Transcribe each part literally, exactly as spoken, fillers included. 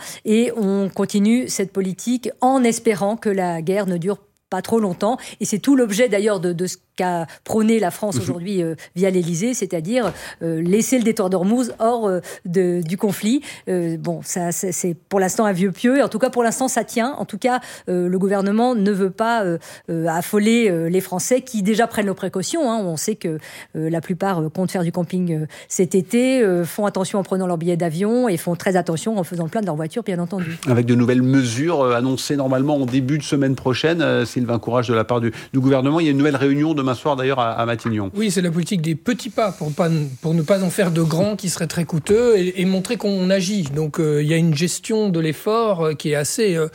et on continue cette politique en espérant que la guerre ne dure pas trop longtemps. Et c'est tout l'objet d'ailleurs de, de ce qu'a prôné la France aujourd'hui euh, via l'Élysée, c'est-à-dire euh, laisser le détroit d'Ormuz hors euh, de, du conflit. Euh, bon, ça, c'est, c'est pour l'instant un vieux pieu, et en tout cas pour l'instant ça tient. En tout cas, euh, le gouvernement ne veut pas euh, euh, affoler euh, les Français qui déjà prennent leurs précautions. Hein. On sait que euh, la plupart euh, comptent faire du camping euh, cet été, euh, font attention en prenant leur billet d'avion et font très attention en faisant le plein de leur voiture, bien entendu. Avec de nouvelles mesures euh, annoncées normalement en début de semaine prochaine, euh, Sylvain Courage, de la part du, du gouvernement. Il y a une nouvelle réunion demain soir d'ailleurs à, à Matignon. Oui, c'est la politique des petits pas pour, pas, pour ne pas en faire de grands qui seraient très coûteux et, et montrer qu'on agit. Donc euh, il y a une gestion de l'effort euh, qui est assez euh,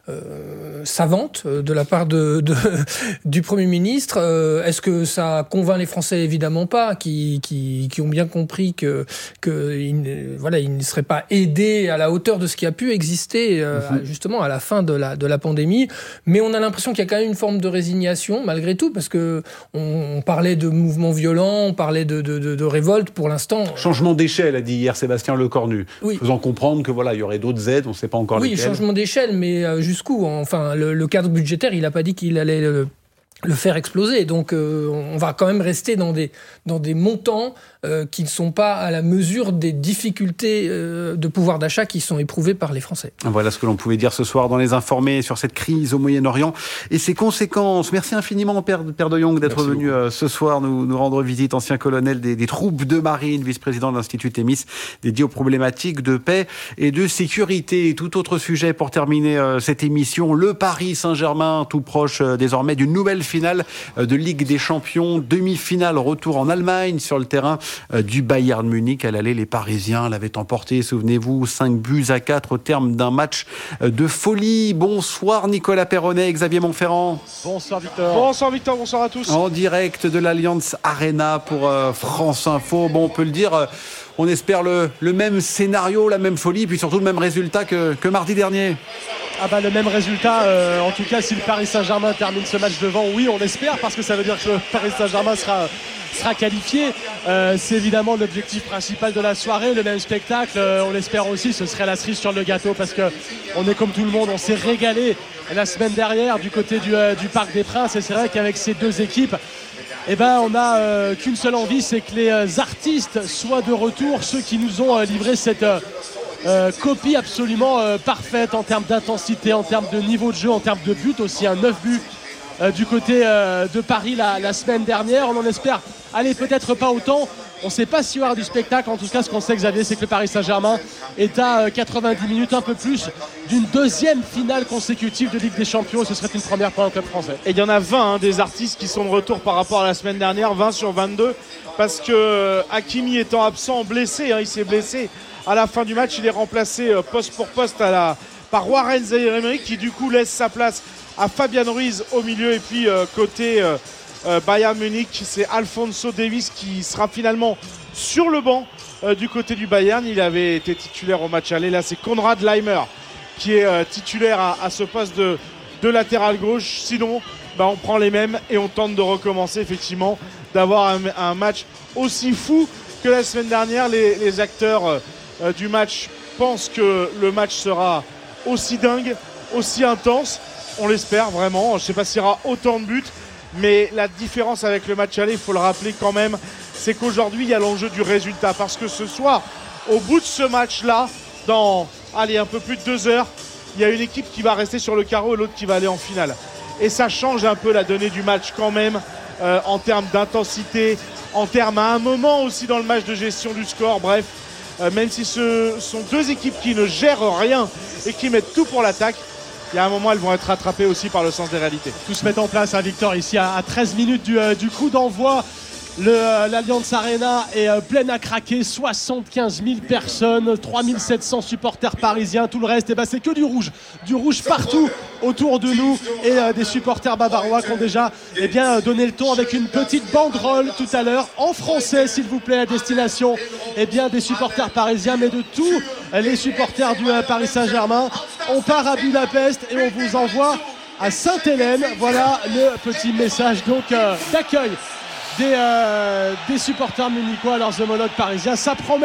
euh, savante euh, de la part de, de, du Premier ministre. Euh, est-ce que ça convainc les Français ? Évidemment pas, qui, qui, qui ont bien compris que, que ils, voilà, ils ne seraient pas aidés à la hauteur de ce qui a pu exister euh, mmh. justement à la fin de la, de la pandémie. Mais on a l'impression qu'il y a quand même une forme de résignation malgré tout, parce que on, on parlait de mouvements violents, on parlait de, de, de, de révolte. Pour l'instant, changement d'échelle, a dit hier Sébastien Lecornu, oui. faisant comprendre que voilà, il y aurait d'autres aides, on ne sait pas encore oui, lesquelles. Oui, changement d'échelle, mais euh, jusqu'où ? Enfin, le, le cadre budgétaire, il n'a pas dit qu'il allait le, le faire exploser. Donc, euh, on va quand même rester dans des, dans des montants euh, qui ne sont pas à la mesure des difficultés euh, de pouvoir d'achat qui sont éprouvées par les Français. Voilà ce que l'on pouvait dire ce soir dans Les Informés sur cette crise au Moyen-Orient et ses conséquences. Merci infiniment, Père, Père de Jong, d'être Merci venu beaucoup. ce soir nous, nous rendre visite, ancien colonel des, des troupes de marine, vice-président de l'Institut Thémis, dédié aux problématiques de paix et de sécurité. Tout autre sujet pour terminer euh, cette émission, le Paris Saint-Germain, tout proche euh, désormais d'une nouvelle finale euh, de Ligue des Champions, demi-finale, retour en Allemagne sur le terrain euh, du Bayern Munich. À l'aller, les Parisiens l'avaient emporté, souvenez-vous, cinq buts à quatre au terme d'un match euh, de folie. Bonsoir Nicolas Perronnet, Xavier Montferrand. Bonsoir Victor. Bonsoir Victor, bonsoir à tous. En direct de l'Allianz Arena pour euh, France Info. Bon, on peut le dire, euh, on espère le, le même scénario, la même folie, puis surtout le même résultat que, que mardi dernier. Ah bah le même résultat, euh, en tout cas si le Paris Saint-Germain termine ce match devant, oui on espère, parce que ça veut dire que le Paris Saint-Germain sera, sera qualifié. Euh, c'est évidemment l'objectif principal de la soirée, le même spectacle, euh, on l'espère aussi, ce serait la cerise sur le gâteau, parce qu'on est comme tout le monde, on s'est régalé la semaine dernière du côté du, euh, du Parc des Princes, et c'est vrai qu'avec ces deux équipes, eh ben, on n'a euh, qu'une seule envie, c'est que les euh, artistes soient de retour, ceux qui nous ont euh, livré cette... Euh, Euh, copie absolument euh, parfaite en termes d'intensité, en termes de niveau de jeu, en termes de but aussi, un neuf buts euh, du côté euh, de Paris la, la semaine dernière. On en espère, allez, peut-être pas autant. On ne sait pas s'il y aura du spectacle. En tout cas, ce qu'on sait, Xavier, c'est que le Paris Saint-Germain est à euh, quatre-vingt-dix minutes, un peu plus, d'une deuxième finale consécutive de Ligue des Champions. Ce serait une première pour un club français. Et il y en a vingt hein, des artistes qui sont de retour par rapport à la semaine dernière, vingt sur vingt-deux, parce que euh, Hakimi étant absent, blessé, hein, il s'est blessé. À la fin du match, il est remplacé euh, poste pour poste à la, par Warren Zaïre-Emery qui du coup laisse sa place à Fabian Ruiz au milieu. Et puis euh, côté euh, euh, Bayern Munich, c'est Alphonso Davies qui sera finalement sur le banc euh, du côté du Bayern. Il avait été titulaire au match aller. Là, c'est Konrad Laimer qui est euh, titulaire à, à ce poste de, de latéral gauche. Sinon, bah, on prend les mêmes et on tente de recommencer effectivement, d'avoir un, un match aussi fou que la semaine dernière. Les, les acteurs... Euh, Euh, du match pense que le match sera aussi dingue, aussi intense, on l'espère vraiment. Je ne sais pas s'il y aura autant de buts, mais la différence avec le match aller, il faut le rappeler quand même, c'est qu'aujourd'hui il y a l'enjeu du résultat, parce que ce soir, au bout de ce match-là, dans allez, un peu plus de deux heures, il y a une équipe qui va rester sur le carreau et l'autre qui va aller en finale. Et ça change un peu la donnée du match quand même, euh, en termes d'intensité, en termes à un moment aussi dans le match de gestion du score, bref. Euh, même si ce sont deux équipes qui ne gèrent rien et qui mettent tout pour l'attaque, il y a un moment elles vont être rattrapées aussi par le sens des réalités. Tout se met en place, hein, Victor, ici à, à treize minutes du, euh, du coup d'envoi. Le, euh, l'Allianz Arena est euh, pleine à craquer, soixante-quinze mille personnes, trois mille sept cents supporters parisiens, tout le reste, eh ben, c'est que du rouge, du rouge partout autour de nous, et euh, des supporters bavarois qui ont déjà eh bien, donné le ton avec une petite banderole tout à l'heure, en français s'il vous plaît, à destination eh bien, des supporters parisiens, mais de tous les supporters du euh, Paris Saint-Germain. On part à Budapest et on vous envoie à Sainte-Hélène. Voilà le petit message donc euh, d'accueil Des, euh, des supporters munichois à leurs homologues parisiens. Ça promet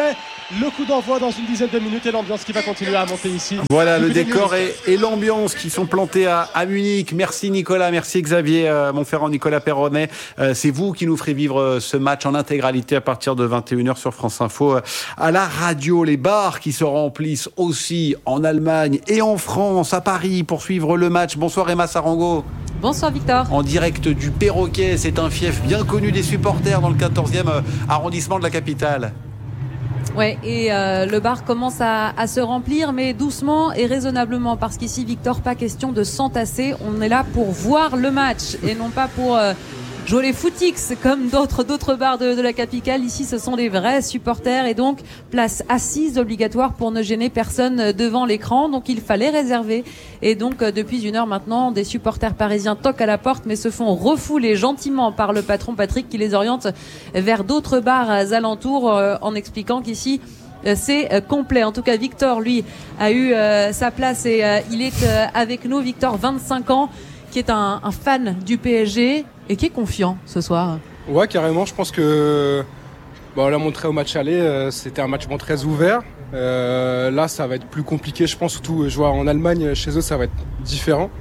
Le coup d'envoi dans une dizaine de minutes et l'ambiance qui va continuer à monter ici. Voilà le décor et, et l'ambiance qui sont plantés à, à Munich. Merci Nicolas, merci Xavier euh, Montferrand, Nicolas Perronnet. Euh, c'est vous qui nous ferez vivre euh, ce match en intégralité à partir de vingt et une heures sur France Info. Euh, à la radio, les bars qui se remplissent aussi en Allemagne et en France, à Paris, pour suivre le match. Bonsoir Emma Sarango. Bonsoir Victor. En direct du Perroquet, c'est un fief bien connu des supporters dans le quatorzième arrondissement de la capitale. Ouais, et euh, le bar commence à, à se remplir, mais doucement et raisonnablement, parce qu'ici, Victor, pas question de s'entasser. On est là pour voir le match et non pas pour euh, jouer les footix comme d'autres d'autres bars de, de la capitale. Ici, ce sont des vrais supporters et donc place assise obligatoire pour ne gêner personne devant l'écran. Donc il fallait réserver. Et donc euh, depuis une heure maintenant, des supporters parisiens toquent à la porte, mais se font refouler gentiment par le patron Patrick qui les oriente vers d'autres bars alentours euh, en expliquant qu'ici euh, c'est euh, complet. En tout cas, Victor, lui, a eu euh, sa place et euh, il est euh, avec nous. Victor, vingt-cinq ans, qui est un, un fan du P S G et qui est confiant ce soir. Ouais, carrément. Je pense que bon, on l'a montré au match aller, euh, c'était un match bon, très ouvert. Euh, là, ça va être plus compliqué, je pense. Surtout, je vois en Allemagne, chez eux, ça va être différent.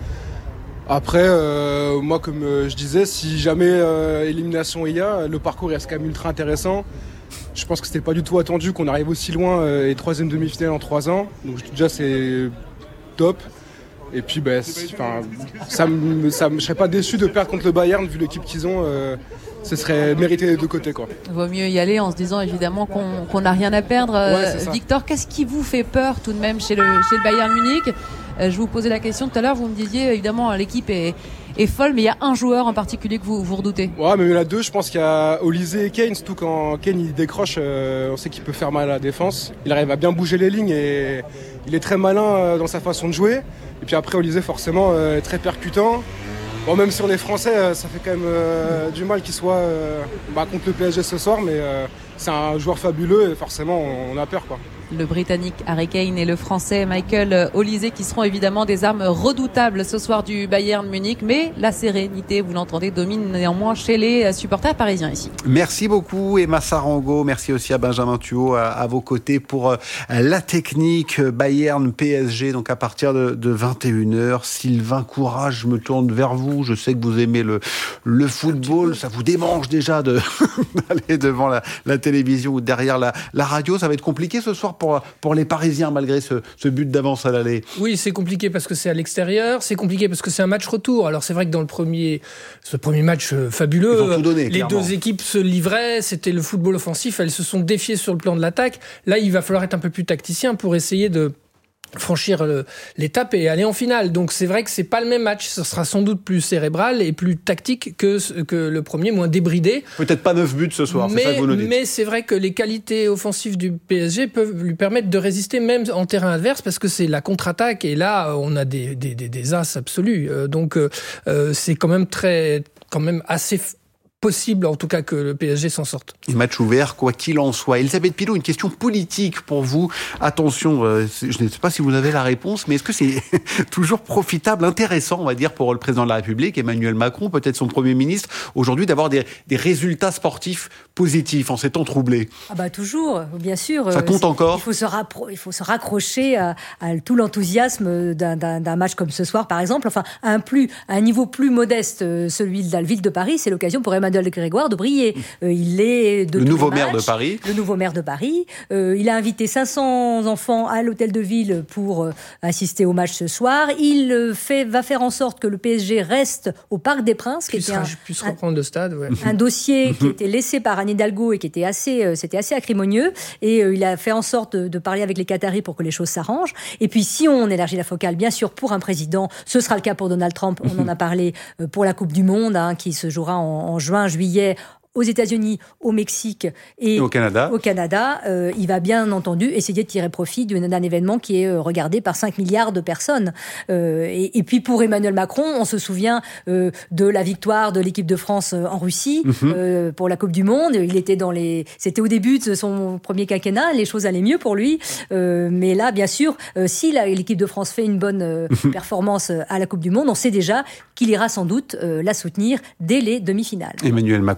Après, euh, moi, comme je disais, si jamais euh, élimination il y a, le parcours reste quand même ultra intéressant. Je pense que c'était pas du tout attendu qu'on arrive aussi loin euh, et troisième demi-finale en trois ans. Donc déjà, c'est top. Et puis, ben, enfin, ça, me, ça, me, je serais pas déçu de perdre contre le Bayern vu l'équipe qu'ils ont. Euh, ce serait mérité des deux côtés, quoi. Il vaut mieux y aller en se disant évidemment qu'on qu'on n'a rien à perdre. Ouais, Victor, qu'est-ce qui vous fait peur tout de même chez le, chez le Bayern Munich? euh, Je vous posais la question tout à l'heure, vous me disiez évidemment l'équipe est, est folle, mais il y a un joueur en particulier que vous, vous redoutez. Ouais, mais il y en a deux, je pense qu'il y a Olise et Kane, surtout quand Kane il décroche, euh, on sait qu'il peut faire mal à la défense. Il arrive à bien bouger les lignes et il est très malin dans sa façon de jouer. Et puis après, Olise, forcément, euh, très percutant. Bon, même si on est français, euh, ça fait quand même euh, du mal qu'il soit euh, bah, contre le P S G ce soir, mais euh, c'est un joueur fabuleux et forcément, on, on a peur, quoi. Le Britannique Harry Kane et le Français Michael Olise qui seront évidemment des armes redoutables ce soir du Bayern Munich, mais la sérénité, vous l'entendez, domine néanmoins chez les supporters parisiens ici. Merci beaucoup Emma Sarango, merci aussi à Benjamin Thuot à, à vos côtés pour euh, la technique Bayern P S G, donc à partir de, de vingt et une heures. Sylvain Courage, je me tourne vers vous, je sais que vous aimez le, le football, ça vous démange déjà de, d'aller devant la, la télévision ou derrière la, la radio, ça va être compliqué ce soir pour, pour les Parisiens malgré ce, ce but d'avance à l'aller. Oui, c'est compliqué parce que c'est à l'extérieur, c'est compliqué parce que c'est un match retour. Alors c'est vrai que dans le premier, ce premier match fabuleux, Ils ont tout donné, les clairement. deux équipes se livraient, c'était le football offensif, elles se sont défiées sur le plan de l'attaque. Là, il va falloir être un peu plus tacticien pour essayer de franchir l'étape et aller en finale. Donc c'est vrai que c'est pas le même match, ce sera sans doute plus cérébral et plus tactique que, que le premier, moins débridé. Peut-être pas neuf buts ce soir, mais, c'est ça que vous nous dites. Mais c'est vrai que les qualités offensives du P S G peuvent lui permettre de résister même en terrain adverse parce que c'est la contre-attaque et là on a des, des, des, des as absolus. Donc euh, c'est quand même très, quand même assez possible, en tout cas, que le P S G s'en sorte. Et match ouvert, quoi qu'il en soit. Elisabeth Pilot, une question politique pour vous. Attention, euh, je ne sais pas si vous avez la réponse, mais est-ce que c'est toujours profitable, intéressant, on va dire, pour le président de la République, Emmanuel Macron, peut-être son Premier ministre, aujourd'hui, d'avoir des, des résultats sportifs positifs en ces temps troublés? Ah bah toujours, bien sûr. Ça compte encore. Il faut se, rappro- il faut se raccrocher à, à tout l'enthousiasme d'un, d'un, d'un match comme ce soir, par exemple. Enfin, à un, plus, à un niveau plus modeste, celui de la ville de Paris, c'est l'occasion pour Emmanuel Grégoire de briller. Euh, il est de le nouveau maire de Paris. Le nouveau maire de Paris. Euh, il a invité cinq cents enfants à l'hôtel de ville pour euh, assister au match ce soir. Il euh, fait, va faire en sorte que le P S G reste au Parc des Princes, qui Puisse, était un, puisse reprendre le stade. Ouais. Un dossier qui était laissé par Anne Hidalgo et qui était assez, euh, c'était assez acrimonieux. Et euh, il a fait en sorte de, de parler avec les Qataris pour que les choses s'arrangent. Et puis, si on élargit la focale, bien sûr, pour un président, ce sera le cas pour Donald Trump. On en a parlé euh, pour la Coupe du Monde, hein, qui se jouera en, en juin, juillet, aux États-Unis, au Mexique et, et au Canada. Au Canada, euh, il va bien entendu essayer de tirer profit d'un événement qui est euh, regardé par cinq milliards de personnes. Euh, et, et puis pour Emmanuel Macron, on se souvient euh, de la victoire de l'équipe de France en Russie mm-hmm. euh, pour la Coupe du Monde. Il était dans les, c'était au début de son premier quinquennat, les choses allaient mieux pour lui. Euh, mais là, bien sûr, euh, si la, l'équipe de France fait une bonne euh, mm-hmm. performance à la Coupe du Monde, on sait déjà qu'il ira sans doute euh, la soutenir dès les demi-finales. Emmanuel Macron supporte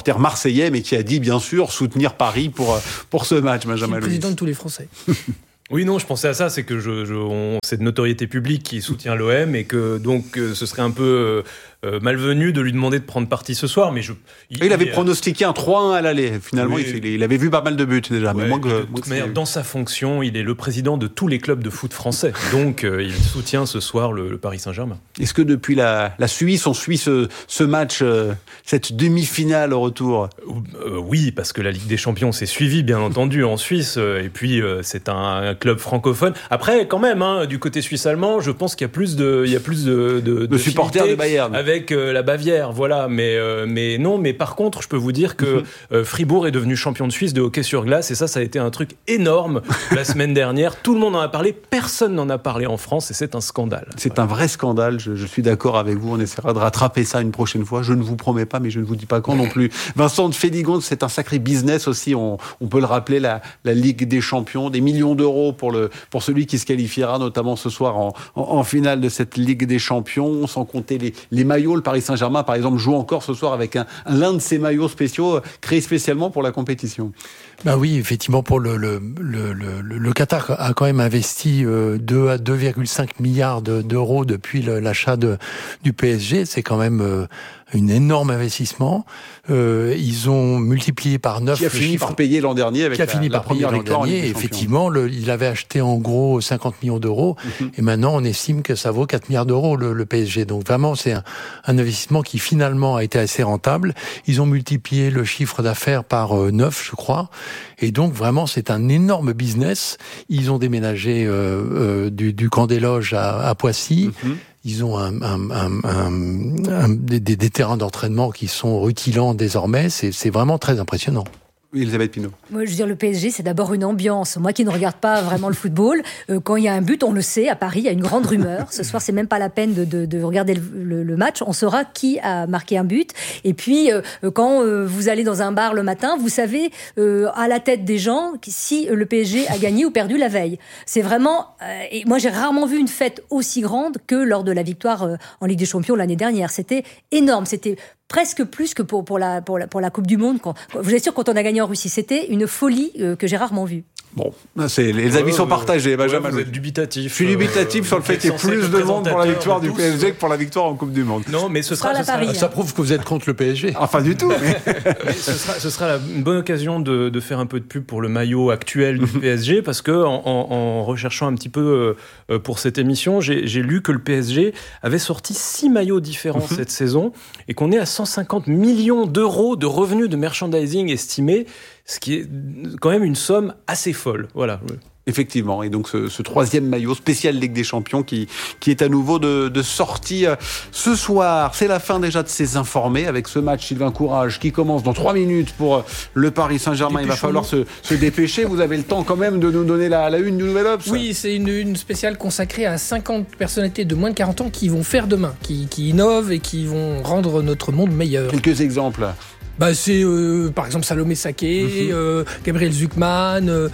supporter marseillais, mais qui a dit bien sûr soutenir Paris pour, pour ce match, Benjamin Louis. Président de tous les Français. Oui, non, je pensais à ça, c'est que je, je, on, c'est de notoriété publique qui soutient l'O M et que donc euh, ce serait un peu euh, malvenu de lui demander de prendre parti ce soir. Mais je, il, il avait il, pronostiqué un trois un à l'aller. Finalement, oui, il, il avait vu pas mal de buts déjà. Ouais, mais moi, de que, toute manière, dans sa fonction, il est le président de tous les clubs de foot français. Donc, euh, il soutient ce soir le, le Paris Saint-Germain. Est-ce que depuis la, la Suisse, on suit ce, ce match, euh, cette demi-finale au retour ? euh, Oui, parce que la Ligue des Champions s'est suivie, bien entendu, en Suisse. Et puis, euh, c'est un, un club francophone. Après, quand même, hein, du côté suisse-allemand, je pense qu'il y a plus de, il y a plus de, de, de, de supporters de Bayern avec euh, la Bavière, voilà. Mais, euh, mais non, mais par contre, je peux vous dire que mm-hmm. euh, Fribourg est devenu champion de Suisse de hockey sur glace, et ça, ça a été un truc énorme la semaine dernière. Tout le monde en a parlé, personne n'en a parlé en France, et c'est un scandale. C'est voilà. un vrai scandale. Je, je suis d'accord avec vous. On essaiera de rattraper ça une prochaine fois. Je ne vous promets pas, mais je ne vous dis pas quand non plus. Vincent de Féligonde, c'est un sacré business aussi. On, on peut le rappeler, la, la Ligue des Champions, des millions d'euros pour le pour celui qui se qualifiera notamment ce soir en, en, en finale de cette Ligue des Champions, sans compter les, les maillots. Le Paris Saint-Germain, par exemple, joue encore ce soir avec un, un, l'un de ses maillots spéciaux créés spécialement pour la compétition. Ben oui, effectivement, pour le, le, le, le, le Qatar a quand même investi euh, deux à deux virgule cinq milliards de, d'euros depuis le, l'achat de, du P S G. C'est quand même euh, un énorme investissement. Euh, ils ont multiplié par neuf. Qui a fini par payer l'an dernier avec qui a la, fini la par première payer victoire. L'an dernier. Effectivement, le, il avait acheté en gros cinquante millions d'euros, mm-hmm. et maintenant on estime que ça vaut quatre milliards d'euros le, le P S G. Donc vraiment, c'est un, un investissement qui finalement a été assez rentable. Ils ont multiplié le chiffre d'affaires par euh, neuf, je crois. Et donc vraiment, c'est un énorme business. Ils ont déménagé euh, euh, du, du camp des loges à, à Poissy. Mm-hmm. Ils ont un, un, un, un, un, des, des terrains d'entraînement qui sont rutilants désormais. C'est, c'est vraiment très impressionnant. Elisabeth Pinault. Moi, je veux dire, le P S G, c'est d'abord une ambiance. Moi qui ne regarde pas vraiment le football, euh, quand il y a un but, on le sait, à Paris, il y a une grande rumeur. Ce soir, c'est même pas la peine de, de, de regarder le, le, le match. On saura qui a marqué un but. Et puis, euh, quand euh, vous allez dans un bar le matin, vous savez, euh, à la tête des gens, si le P S G a gagné ou perdu la veille. C'est vraiment... Euh, et moi, j'ai rarement vu une fête aussi grande que lors de la victoire euh, en Ligue des Champions l'année dernière. C'était énorme. C'était... presque plus que pour, pour, la, pour, la, pour la Coupe du Monde. Quand, vous êtes sûr, quand on a gagné en Russie, c'était une folie euh, que j'ai rarement vue. Bon, c'est, les avis ouais, sont partagés, Benjamin. Ouais, vous êtes dubitatif. Je suis dubitatif euh, sur le fait qu'il y ait plus de monde pour la victoire du P S G que pour la victoire en Coupe du Monde. Non, mais ce sera, ce sera, Paris, ça hein. prouve que vous êtes contre le P S G. Enfin, du tout. Mais... mais ce sera, ce sera une bonne occasion de, de faire un peu de pub pour le maillot actuel du P S G, parce que en, en, en recherchant un petit peu euh, pour cette émission, j'ai, j'ai lu que le P S G avait sorti six maillots différents mm-hmm. cette saison, et qu'on est à cent cinquante millions d'euros de revenus de merchandising estimés, ce qui est quand même une somme assez folle. Voilà. Effectivement, et donc ce, ce troisième maillot spécial Ligue des Champions qui, qui est à nouveau de, de sortie ce soir. C'est la fin déjà de ces informés avec ce match Sylvain Courage qui commence dans trois minutes pour le Paris Saint-Germain. Il va falloir se, se dépêcher. Vous avez le temps quand même de nous donner la, la une du Nouvel Obs. Oui, c'est une, une spéciale consacrée à cinquante personnalités de moins de quarante ans qui vont faire demain, qui, qui innovent et qui vont rendre notre monde meilleur. Quelques exemples. Bah c'est euh, par exemple Salomé Saké, mm-hmm. euh, Gabriel Zuckman, euh,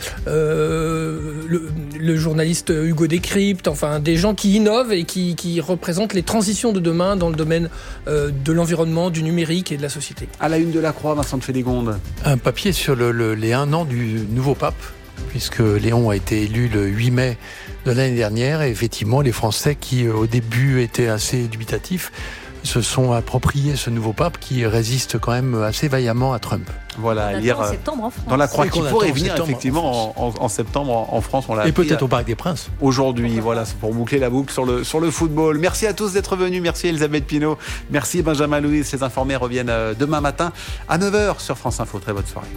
le, le journaliste Hugo Décrypte, enfin des gens qui innovent et qui, qui représentent les transitions de demain dans le domaine euh, de l'environnement, du numérique et de la société. À la une de la Croix, Vincent de Féligonde. Un papier sur le, le, les un an du nouveau pape, puisque Léon a été élu le huit mai de l'année dernière, et effectivement les Français qui au début étaient assez dubitatifs se sont appropriés ce nouveau pape qui résiste quand même assez vaillamment à Trump. Voilà, à lire en septembre en France. Dans la Croix qui pourrait venir effectivement en, en, en septembre en, en France. On l'a et peut-être au Parc des Princes. Aujourd'hui, voilà, c'est pour boucler la boucle sur le, sur le football. Merci à tous d'être venus. Merci Elisabeth Pinault. Merci Benjamin Louis. Ces informés reviennent demain matin à neuf heures sur France Info. Très bonne soirée.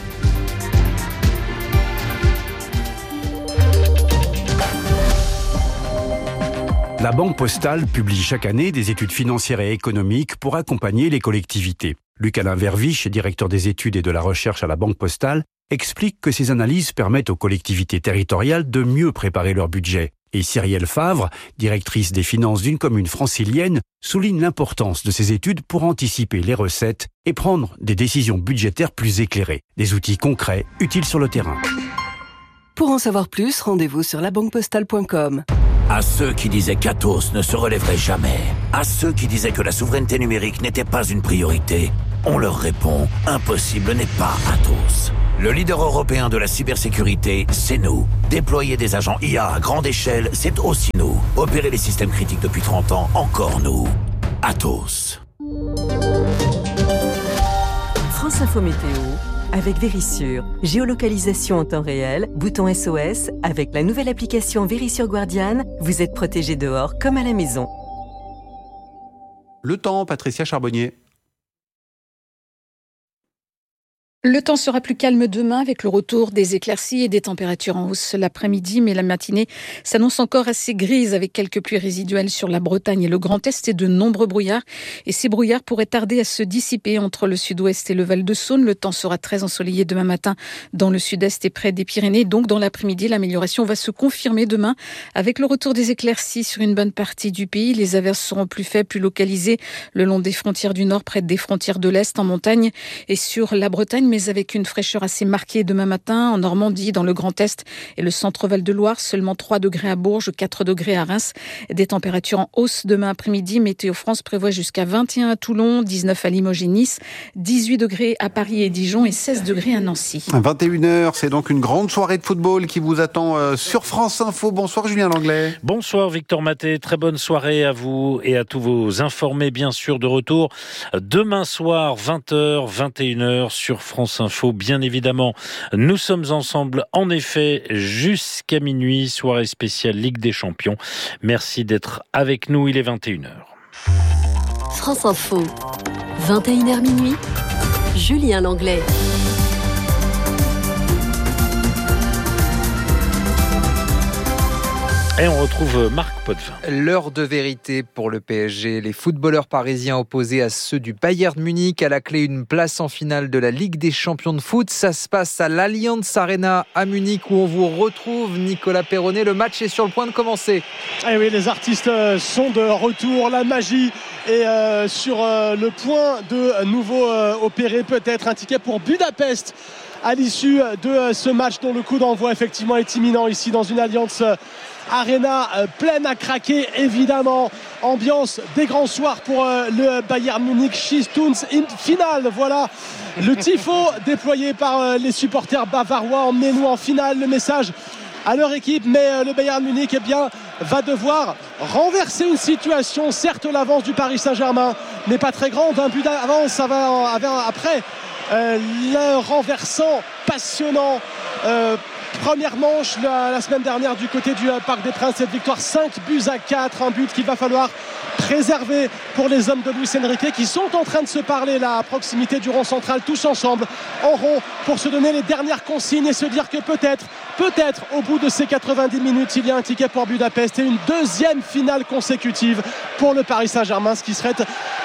La Banque Postale publie chaque année des études financières et économiques pour accompagner les collectivités. Luc-Alain Verviche, directeur des études et de la recherche à la Banque Postale, explique que ces analyses permettent aux collectivités territoriales de mieux préparer leur budget. Et Cyrielle Favre, directrice des finances d'une commune francilienne, souligne l'importance de ces études pour anticiper les recettes et prendre des décisions budgétaires plus éclairées. Des outils concrets, utiles sur le terrain. Pour en savoir plus, rendez-vous sur la banque postale point com. À ceux qui disaient qu'Atos ne se relèverait jamais, à ceux qui disaient que la souveraineté numérique n'était pas une priorité, On leur répond, impossible n'est pas Atos. Le leader européen de la cybersécurité, c'est nous. Déployer des agents I A à grande échelle, c'est aussi nous. Opérer les systèmes critiques depuis trente ans, encore nous. Atos. France Info Météo avec Vérissure. Géolocalisation en temps réel, bouton S O S. Avec la nouvelle application Vérissure Guardian, vous êtes protégé dehors comme à la maison. Le temps, Patricia Charbonnier. Le temps sera plus calme demain avec le retour des éclaircies et des températures en hausse l'après-midi, mais la matinée s'annonce encore assez grise avec quelques pluies résiduelles sur la Bretagne et le Grand Est et de nombreux brouillards. Et ces brouillards pourraient tarder à se dissiper entre le sud-ouest et le Val-de-Saône. Le temps sera très ensoleillé demain matin dans le sud-est et près des Pyrénées. Donc dans l'après-midi, l'amélioration va se confirmer demain avec le retour des éclaircies sur une bonne partie du pays. Les averses seront plus faibles, plus localisées le long des frontières du nord, près des frontières de l'est, en montagne et sur la Bretagne, mais avec une fraîcheur assez marquée demain matin en Normandie, dans le Grand Est et le centre Val-de-Loire. Seulement trois degrés à Bourges, quatre degrés à Reims. Des températures en hausse demain après-midi. Météo France prévoit jusqu'à vingt et un à Toulon, dix-neuf à Limoges et Nice, dix-huit degrés à Paris et Dijon et seize degrés à Nancy. vingt et une heures, c'est donc une grande soirée de football qui vous attend sur France Info. Bonsoir Julien Langlais. Bonsoir Victor Maté, très bonne soirée à vous et à tous vos informés, bien sûr, de retour demain soir, vingt heures, vingt et une heures sur France Info. Bien évidemment, nous sommes ensemble, en effet, jusqu'à minuit, soirée spéciale Ligue des Champions. Merci d'être avec nous, il est vingt et une heures. France Info, vingt et une heures minuit, Julien Langlais. Et on retrouve Marc Potvin. L'heure de vérité pour le P S G. Les footballeurs parisiens opposés à ceux du Bayern Munich. À la clé, une place en finale de la Ligue des Champions de foot. Ça se passe à l'Allianz Arena à Munich où on vous retrouve, Nicolas Perronnet. Le match est sur le point de commencer. Et oui, les artistes sont de retour. La magie est euh, sur euh, le point de nouveau euh, opérer. Peut-être un ticket pour Budapest à l'issue de ce match dont le coup d'envoi effectivement est imminent ici dans une Allianz Arena euh, pleine à craquer, évidemment. Ambiance des grands soirs pour euh, le Bayern Munich. Schistuns in finale. Voilà le tifo déployé par euh, les supporters bavarois. Emmenez-nous en finale. Le message à leur équipe, mais euh, le Bayern Munich eh bien, va devoir renverser une situation. Certes, l'avance du Paris Saint-Germain n'est pas très grande. Un but d'avance ça va, après euh, le renversant passionnant. Euh, Première manche la, la semaine dernière du côté du euh, Parc des Princes, cette victoire cinq buts à quatre, un but qu'il va falloir préserver pour les hommes de Luis Enrique qui sont en train de se parler là à proximité du rond central, tous ensemble en rond pour se donner les dernières consignes et se dire que peut-être, peut-être au bout de ces quatre-vingt-dix minutes il y a un ticket pour Budapest et une deuxième finale consécutive pour le Paris Saint-Germain, ce qui serait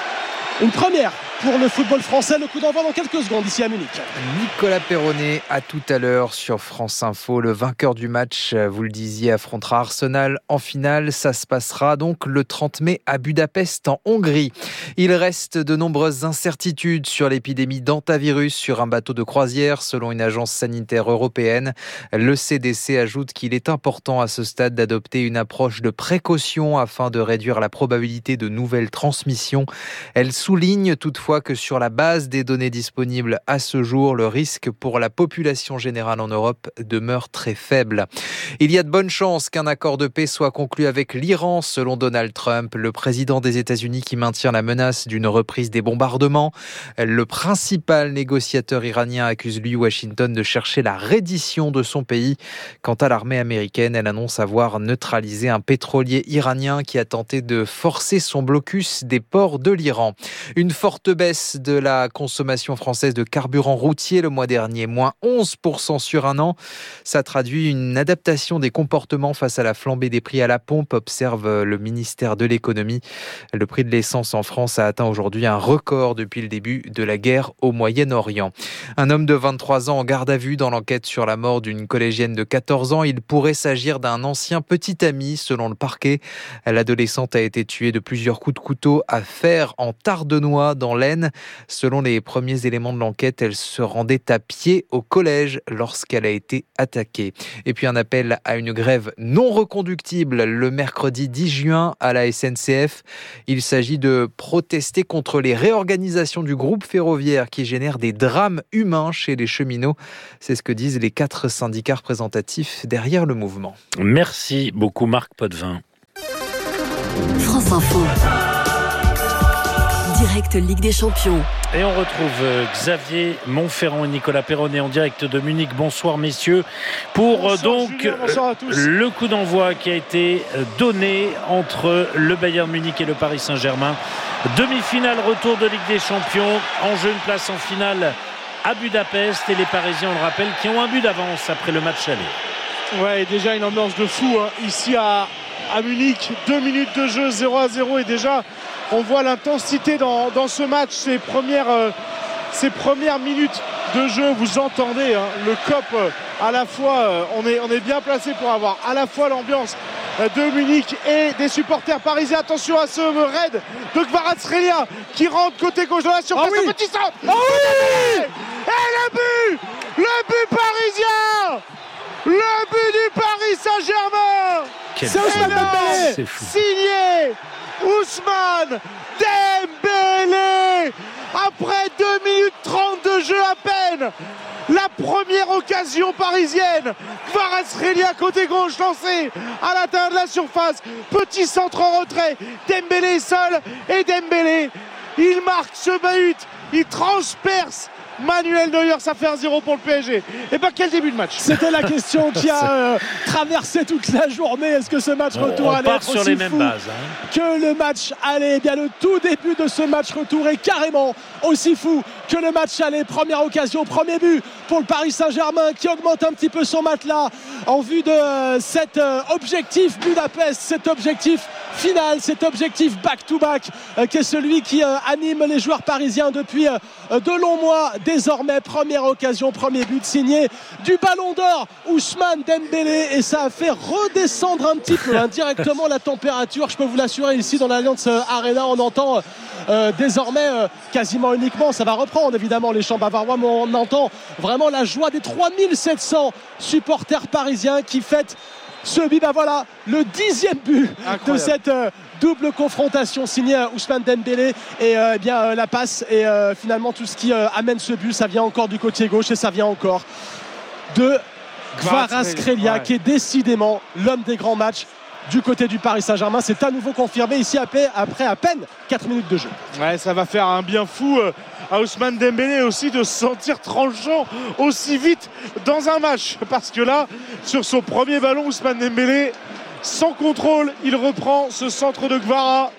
une première pour le football français. Le coup d'envoi dans quelques secondes ici à Munich. Nicolas Perronnet, à tout à l'heure sur France Info. Le vainqueur du match, vous le disiez, affrontera Arsenal en finale. Ça se passera donc le trente mai à Budapest en Hongrie. Il reste de nombreuses incertitudes sur l'épidémie d'hantavirus sur un bateau de croisière, selon une agence sanitaire européenne. Le C D C ajoute qu'il est important à ce stade d'adopter une approche de précaution afin de réduire la probabilité de nouvelles transmissions. Elle souligne toutefois que sur la base des données disponibles à ce jour, le risque pour la population générale en Europe demeure très faible. Il y a de bonnes chances qu'un accord de paix soit conclu avec l'Iran, selon Donald Trump, le président des États-Unis qui maintient la menace d'une reprise des bombardements. Le principal négociateur iranien accuse lui Washington de chercher la reddition de son pays. Quant à l'armée américaine, elle annonce avoir neutralisé un pétrolier iranien qui a tenté de forcer son blocus des ports de l'Iran. Une forte baisse de la consommation française de carburant routier le mois dernier, moins onze pour cent sur un an. Ça traduit une adaptation des comportements face à la flambée des prix à la pompe, observe le ministère de l'économie. Le prix de l'essence en France a atteint aujourd'hui un record depuis le début de la guerre au Moyen-Orient. Un homme de vingt-trois ans en garde à vue dans l'enquête sur la mort d'une collégienne de quatorze ans. Il pourrait s'agir d'un ancien petit ami, selon le parquet. L'adolescente a été tuée de plusieurs coups de couteau à fer en Tardenois, dans l'Aisne. Madeleine. Selon les premiers éléments de l'enquête, elle se rendait à pied au collège lorsqu'elle a été attaquée. Et puis un appel à une grève non reconductible le mercredi dix juin à la S N C F. Il s'agit de protester contre les réorganisations du groupe ferroviaire qui génèrent des drames humains chez les cheminots. C'est ce que disent les quatre syndicats représentatifs derrière le mouvement. Merci beaucoup Marc Potvin. France Info. Direct Ligue des Champions. Et on retrouve Xavier Montferrand et Nicolas Perronnet en direct de Munich. Bonsoir messieurs. Pour bonsoir, donc Julien, bonsoir à tous. Le coup d'envoi qui a été donné entre le Bayern Munich et le Paris Saint-Germain. Demi-finale retour de Ligue des Champions. En jeu une place en finale à Budapest. Et les Parisiens, on le rappelle, qui ont un but d'avance après le match aller. Ouais, et déjà une ambiance de fou hein. Ici à, à Munich. Deux minutes de jeu, zéro à zéro. Et déjà... on voit l'intensité dans, dans ce match, ces premières, euh, ces premières minutes de jeu. Vous entendez hein, le C O P euh, à la fois, euh, on, est, on est bien placé pour avoir à la fois l'ambiance euh, de Munich et des supporters parisiens. Attention à ce raid de Kvaratskhelia qui rentre côté gauche de la surface. Ah oui. Un petit centre. Ah oui. Et le but, le but parisien, le but du Paris Saint-Germain. C'est Ousmane Dembélé, signé Ousmane Dembélé. Après deux minutes trente de jeu à peine, la première occasion parisienne. Kvaratskhelia côté gauche lancé à l'intérieur de la surface. Petit centre en retrait. Dembélé seul et Dembélé, il marque ce but. Il transperce Manuel Neuer, ça fait un zéro pour le P S G. Et bien quel début de match. C'était la question qui a euh, traversé toute la journée. Est-ce que ce match retour on allait part être sur aussi les fou mêmes bases, hein. que le match allait. Eh bien le tout début de ce match retour est carrément aussi fou que le match allait. Première occasion, premier but pour le Paris Saint-Germain qui augmente un petit peu son matelas en vue de euh, cet euh, objectif Budapest, cet objectif final, cet objectif back-to-back euh, qui est celui qui euh, anime les joueurs parisiens depuis euh, de longs mois. Désormais, première occasion, premier but signé du Ballon d'Or Ousmane Dembélé, et ça a fait redescendre un petit peu indirectement la température. Je peux vous l'assurer, ici dans l'Allianz Arena, on entend euh, désormais euh, quasiment uniquement, ça va reprendre évidemment les chants bavarois, mais on entend vraiment la joie des trois mille sept cents supporters parisiens qui fêtent ce but. Ben voilà, le dixième but Incroyable. de cette euh, double confrontation signée euh, Ousmane Dembélé et euh, eh bien euh, la passe et euh, finalement tout ce qui euh, amène ce but, ça vient encore du côté gauche et ça vient encore de Kvaratskhelia ouais. qui est décidément l'homme des grands matchs du côté du Paris Saint-Germain. C'est à nouveau confirmé ici après, après à peine quatre minutes de jeu. Ouais, ça va faire un bien fou euh, à Ousmane Dembélé aussi de se sentir tranchant aussi vite dans un match, parce que là sur son premier ballon, Ousmane Dembélé sans contrôle, il reprend ce centre de Kvara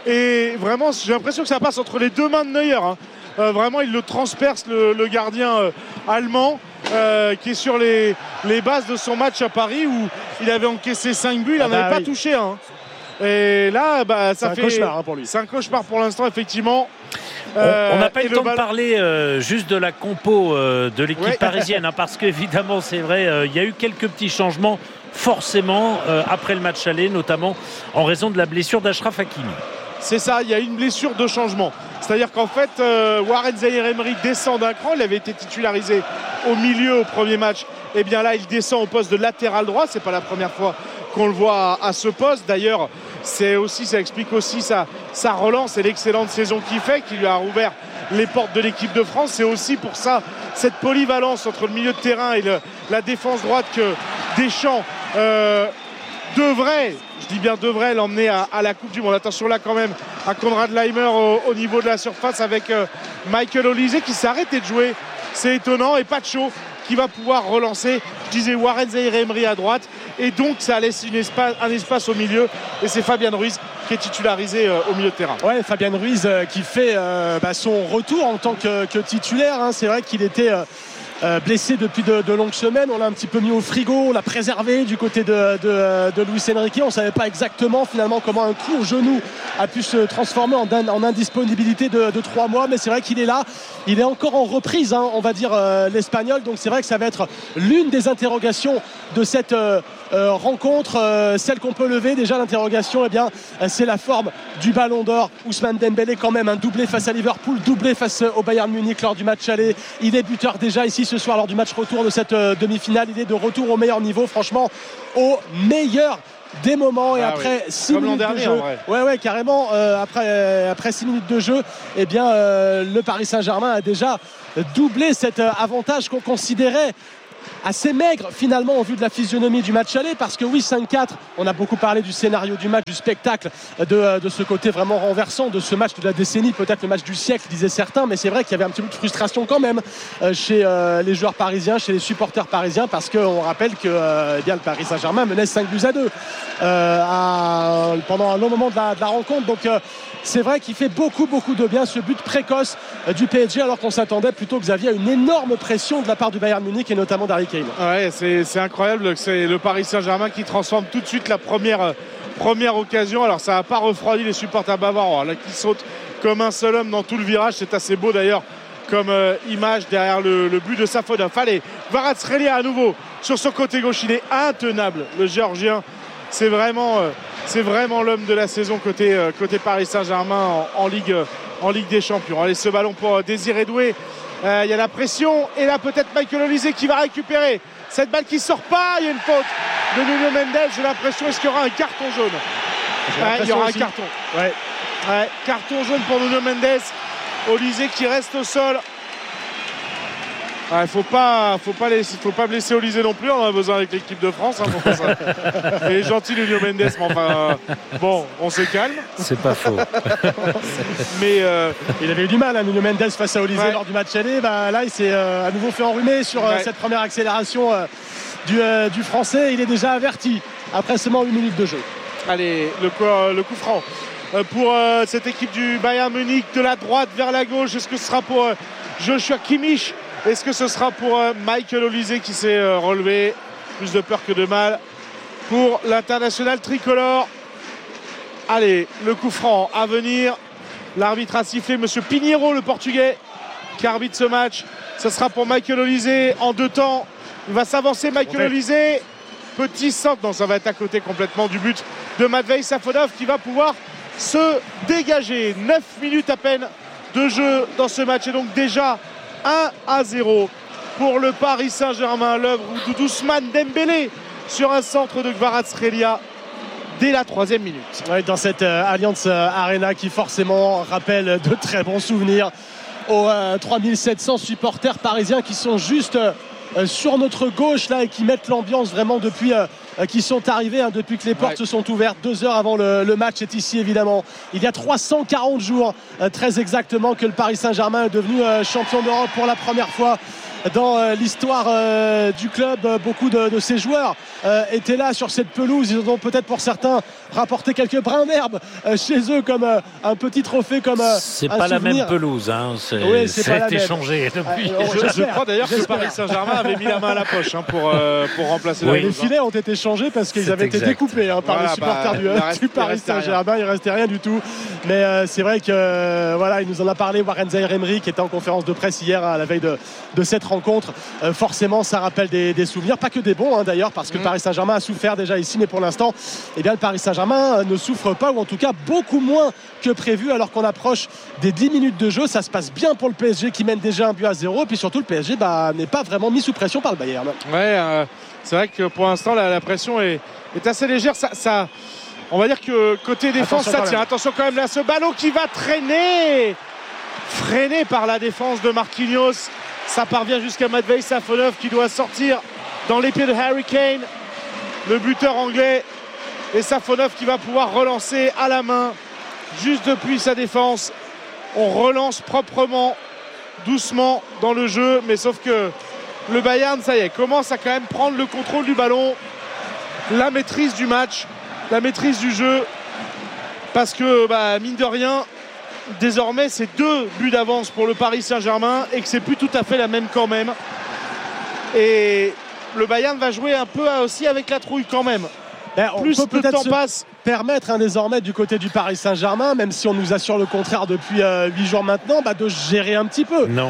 et vraiment j'ai l'impression que ça passe entre les deux mains de Neuer hein. euh, vraiment il le transperce le, le gardien euh, allemand euh, qui est sur les, les bases de son match à Paris où il avait encaissé cinq buts, il n'en ah bah avait oui. pas touché un hein. Et là bah, ça c'est fait un cauchemar hein, pour lui. C'est un cauchemar pour l'instant effectivement. Euh, on n'a pas eu le temps ballon... de parler euh, juste de la compo euh, de l'équipe ouais. parisienne hein, parce qu'évidemment c'est vrai, il euh, y a eu quelques petits changements forcément euh, après le match aller, notamment en raison de la blessure d'Achraf Hakimi. C'est ça, il y a une blessure de changement. C'est-à-dire qu'en fait, euh, Warren Zaïre-Emery descend d'un cran. Il avait été titularisé au milieu au premier match. Et bien là, il descend au poste de latéral droit. C'est pas la première fois qu'on le voit à, à ce poste. D'ailleurs, c'est aussi, ça explique aussi sa, sa relance et l'excellente saison qu'il fait, qui lui a rouvert les portes de l'équipe de France. C'est aussi pour ça cette polyvalence entre le milieu de terrain et le, la défense droite que Deschamps euh, devrait, je dis bien devrait, l'emmener à, à la Coupe du Monde. Attention là quand même à Konrad Laimer au, au niveau de la surface avec euh, Michael Olise qui s'est arrêté de jouer. C'est étonnant, et Pacho qui va pouvoir relancer. Je disais Warren Zaïre-Emery à droite, et donc ça laisse une espace, un espace au milieu, et c'est Fabien Ruiz qui est titularisé euh, au milieu de terrain. Ouais, Fabien Ruiz euh, qui fait euh, bah, son retour en tant que, que titulaire hein. C'est vrai qu'il était euh, Euh, blessé depuis de, de longues semaines. On l'a un petit peu mis au frigo, on l'a préservé du côté de, de, de Luis Enrique. On ne savait pas exactement finalement comment un coup au genou a pu se transformer en, en indisponibilité de, de trois mois, mais c'est vrai qu'il est là, il est encore en reprise hein, on va dire euh, l'espagnol, donc c'est vrai que ça va être l'une des interrogations de cette euh, euh, rencontre, euh, celle qu'on peut lever. Déjà l'interrogation, eh bien, euh, c'est la forme du Ballon d'Or. Ousmane Dembélé, quand même un doublé face à Liverpool, doublé face au Bayern Munich lors du match aller. Il est buteur déjà ici ce soir lors du match retour de cette euh, demi-finale. Il est de retour au meilleur niveau, franchement, au meilleur des moments. Et ah après oui. six minutes dernier, de jeu, ouais ouais carrément. Euh, après euh, après six minutes de jeu, eh bien euh, le Paris Saint-Germain a déjà doublé cet euh, avantage qu'on considérait assez maigre finalement au vu de la physionomie du match aller, parce que oui, cinq quatre, on a beaucoup parlé du scénario du match, du spectacle, de, de ce côté vraiment renversant de ce match de la décennie, peut-être le match du siècle disaient certains, mais c'est vrai qu'il y avait un petit peu de frustration quand même euh, chez euh, les joueurs parisiens, chez les supporters parisiens, parce qu'on rappelle que euh, eh bien, le Paris Saint-Germain menait cinq buts à deux euh, à, pendant un long moment de la, de la rencontre, donc euh, c'est vrai qu'il fait beaucoup beaucoup de bien ce but précoce euh, du P S G, alors qu'on s'attendait plutôt, Xavier, à une énorme pression de la part du Bayern Munich et notamment d'Harry Kane. Ouais, c'est, c'est incroyable, c'est le Paris Saint-Germain qui transforme tout de suite la première, euh, première occasion. Alors ça n'a pas refroidi les supporters bavarois là, qui sautent comme un seul homme dans tout le virage. C'est assez beau d'ailleurs comme euh, image derrière le, le but de Safonov. Allez, Kvaratskhelia à nouveau sur son côté gauche, il est intenable, le Géorgien. C'est vraiment, euh, c'est vraiment l'homme de la saison côté, euh, côté Paris Saint-Germain en, en, Ligue, en Ligue des Champions. Allez, ce ballon pour euh, Désiré Doué. Il euh, y a la pression et là peut-être Michael Olise qui va récupérer cette balle qui sort pas. Il y a une faute de Nuno Mendes. J'ai l'impression, est-ce qu'il y aura un carton jaune? Ouais, il y aura aussi un carton. Ouais. Ouais, carton jaune pour Nuno Mendes. Olise qui reste au sol. Il ouais, faut pas, faut pas laisser, faut pas blesser Olise non plus. On en a besoin avec l'équipe de France. Hein, pour ça. Il est gentil, Nuno Mendes, mais enfin, euh, bon, on se calme. C'est pas faux. mais euh, il avait eu du mal, hein, Nuno Mendes face à Olise ouais. lors du match aller. Bah, là, il s'est euh, à nouveau fait enrhumer sur euh, ouais. cette première accélération euh, du, euh, du Français. Il est déjà averti après seulement huit minutes de jeu. Allez, le coup, euh, le coup franc euh, pour euh, cette équipe du Bayern Munich, de la droite vers la gauche. Est-ce que ce sera pour euh, Joshua Kimmich? Est-ce que ce sera pour euh, Michael Olise qui s'est euh, relevé? Plus de peur que de mal pour l'international tricolore. Allez, le coup franc à venir. L'arbitre a sifflé, monsieur Pinheiro, le portugais, qui arbitre ce match. Ce sera pour Michael Olise en deux temps. Il va s'avancer, Michael Olise. Petit centre, non, ça va être à côté complètement du but de Matvei Safonov qui va pouvoir se dégager. neuf minutes à peine de jeu dans ce match et donc déjà un à zéro pour le Paris Saint-Germain. L'œuvre d'Ousmane Dembélé sur un centre de Kvaratskhelia dès la troisième minute. Ouais, dans cette euh, Allianz Arena qui forcément rappelle de très bons souvenirs aux euh, trois mille sept cents supporters parisiens qui sont juste euh, sur notre gauche là et qui mettent l'ambiance vraiment depuis euh, qui sont arrivés hein, depuis que les portes ouais. se sont ouvertes deux heures avant le, le match est ici évidemment. Il y a trois cent quarante jours euh, très exactement que le Paris Saint-Germain est devenu euh, champion d'Europe pour la première fois dans euh, l'histoire euh, du club. Beaucoup de, de ces joueurs euh, étaient là sur cette pelouse. Ils ont peut-être pour certains rapporté quelques brins d'herbe euh, chez eux comme euh, un petit trophée, comme euh, c'est un pas souvenir. La même pelouse hein. c'est, oui, c'est ça pas a été même. changé depuis. Euh, je, je crois d'ailleurs j'espère. que le Paris Saint-Germain avait mis la main à la poche hein, pour, euh, pour remplacer oui. la Les filets ont été changés parce qu'ils c'est avaient exact. été découpés hein, par voilà, les supporters bah, du, reste, du Paris Saint-Germain. Il restait rien du tout, mais euh, c'est vrai que euh, voilà, il nous en a parlé Warren Zaïre-Emery qui était en conférence de presse hier à la veille de, de cette rencontre. Euh, forcément ça rappelle des, des souvenirs, pas que des bons hein, d'ailleurs, parce que mmh. le Paris Saint-Germain a souffert déjà ici, mais pour l'instant eh bien, le Paris Saint-Germain ne souffre pas, ou en tout cas beaucoup moins que prévu, alors qu'on approche des dix minutes de jeu. Ça se passe bien pour le P S G qui mène déjà un but à zéro, et puis surtout le P S G bah, n'est pas vraiment mis sous pression par le Bayern. Ouais, euh, c'est vrai que pour l'instant la, la pression est, est assez légère. Ça, ça, on va dire que côté défense attention ça tient. Attention quand même là, ce ballon qui va traîner, freiné par la défense de Marquinhos. Ça parvient jusqu'à Matvei Safonov qui doit sortir dans les pieds de Harry Kane, le buteur anglais. Et Safonov qui va pouvoir relancer à la main juste depuis sa défense. On relance proprement, doucement dans le jeu, mais sauf que le Bayern, ça y est, commence à quand même prendre le contrôle du ballon, la maîtrise du match, la maîtrise du jeu, parce que bah, mine de rien, désormais c'est deux buts d'avance pour le Paris Saint-Germain et que c'est plus tout à fait la même quand même. Et le Bayern va jouer un peu aussi avec la trouille quand même. Ben, on plus peut le peut-être temps passe, permettre hein, désormais du côté du Paris Saint-Germain, même si on nous assure le contraire depuis euh, huit jours maintenant, bah, de gérer un petit peu. Non.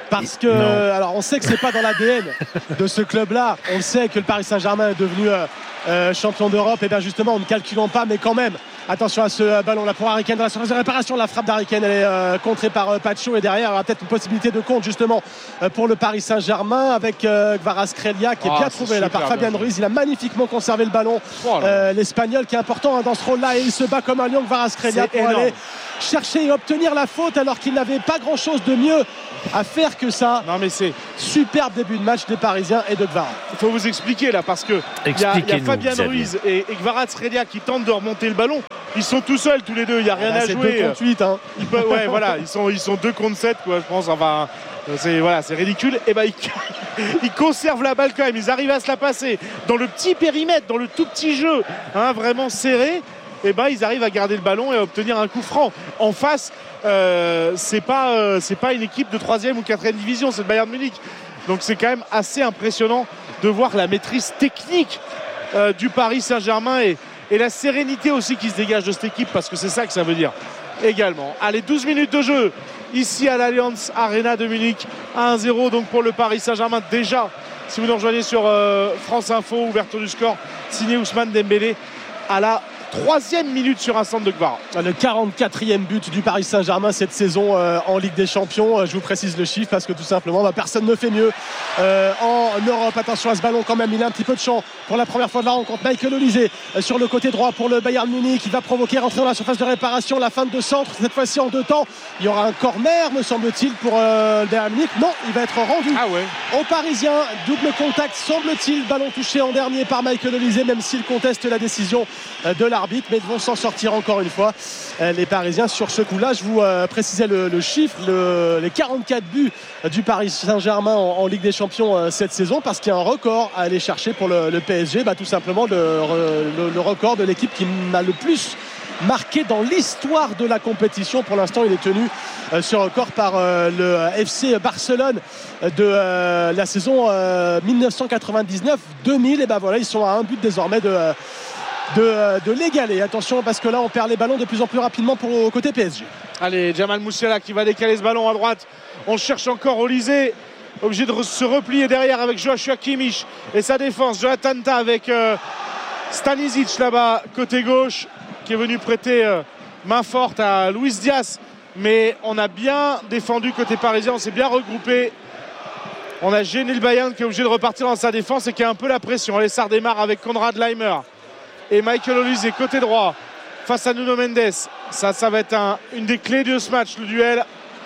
Parce que, non. alors on sait que c'est pas dans l'A D N de ce club-là. On sait que le Paris Saint-Germain est devenu euh, euh, champion d'Europe. Et bien justement, en ne calculant pas, mais quand même. Attention à ce ballon là pour Harry Kane dans la surface de réparation. La frappe d'Harry Kane, elle est euh, contrée par euh, Pacho. Et derrière, il y aura peut-être une possibilité de compte justement euh, pour le Paris Saint-Germain avec euh, Kvaratskhelia qui est oh, bien trouvé là par Fabien Ruiz. Il a magnifiquement conservé le ballon. Oh, euh, L'Espagnol qui est important hein, dans ce rôle-là. Et il se bat comme un lion, Kvaratskhelia, pour énorme. aller chercher et obtenir la faute alors qu'il n'avait pas grand-chose de mieux à faire que ça. Non mais c'est superbe début de match des Parisiens et de Kvara. Il faut vous expliquer là parce que il y a, y a Fabien Ruiz et, et Kvaratskhelia qui tentent de remonter le ballon. Ils sont tout seuls tous les deux, il n'y a rien là, à c'est jouer. deux contre huit hein. Ils peuvent, ouais voilà, ils sont ils sont deux contre sept quoi, je pense. Enfin c'est voilà, c'est ridicule. Et ben ils, ils conservent la balle quand même. Ils arrivent à se la passer dans le petit périmètre, dans le tout petit jeu, hein, vraiment serré. Et ben ils arrivent à garder le ballon et à obtenir un coup franc. En face, euh, c'est pas euh, c'est pas une équipe de troisième ou quatrième division, c'est le Bayern Munich. Donc c'est quand même assez impressionnant de voir la maîtrise technique euh, du Paris Saint-Germain et, et la sérénité aussi qui se dégage de cette équipe, parce que c'est ça que ça veut dire également. Allez, douze minutes de jeu ici à l'Allianz Arena de Munich, un à zéro donc pour le Paris Saint-Germain. Déjà, si vous nous rejoignez sur euh, France Info, ouverture du score signé Ousmane Dembélé à la troisième minute sur un centre de Kvara. Le quarante-quatrième but du Paris Saint-Germain cette saison euh, en Ligue des Champions. Euh, je vous précise le chiffre parce que tout simplement bah, personne ne fait mieux euh, en Europe. Attention à ce ballon quand même, il a un petit peu de champ pour la première fois de la rencontre. Michael Olise euh, sur le côté droit pour le Bayern Munich, qui va provoquer rentrer dans la surface de réparation, la fin de centre, cette fois-ci en deux temps. Il y aura un corner me semble-t-il pour euh, le Bayern Munich. Non, il va être rendu ah ouais. aux Parisiens. Double contact semble-t-il, ballon touché en dernier par Michael Olise, même s'il conteste la décision euh, de l'arbitre, mais vont s'en sortir encore une fois euh, les Parisiens sur ce coup-là. Je vous euh, précisais le, le chiffre, le, les quarante-quatre buts du Paris Saint-Germain en, en Ligue des Champions euh, cette saison, parce qu'il y a un record à aller chercher pour le, le P S G, bah, tout simplement le, le, le record de l'équipe qui m'a le plus marqué dans l'histoire de la compétition. Pour l'instant, il est tenu euh, ce record par euh, le F C Barcelone de euh, la saison euh, dix-neuf cent quatre-vingt-dix-neuf deux mille. Et ben voilà, ils sont à un but désormais de euh, De, de l'égaler. Attention parce que là on perd les ballons de plus en plus rapidement pour le côté P S G. Allez, Jamal Musiala qui va décaler ce ballon à droite. On cherche encore Olise, obligé de se replier derrière avec Joshua Kimmich et sa défense. Jonathan Tah avec euh, Stanisic là-bas côté gauche, qui est venu prêter euh, main forte à Luis Diaz. Mais on a bien défendu côté parisien, on s'est bien regroupé. On a gêné le Bayern qui est obligé de repartir dans sa défense et qui a un peu la pression. Allez, ça redémarre avec Konrad Laimer et Michael Olise côté droit face à Nuno Mendes. Ça, ça va être un, une des clés de ce match, le duel.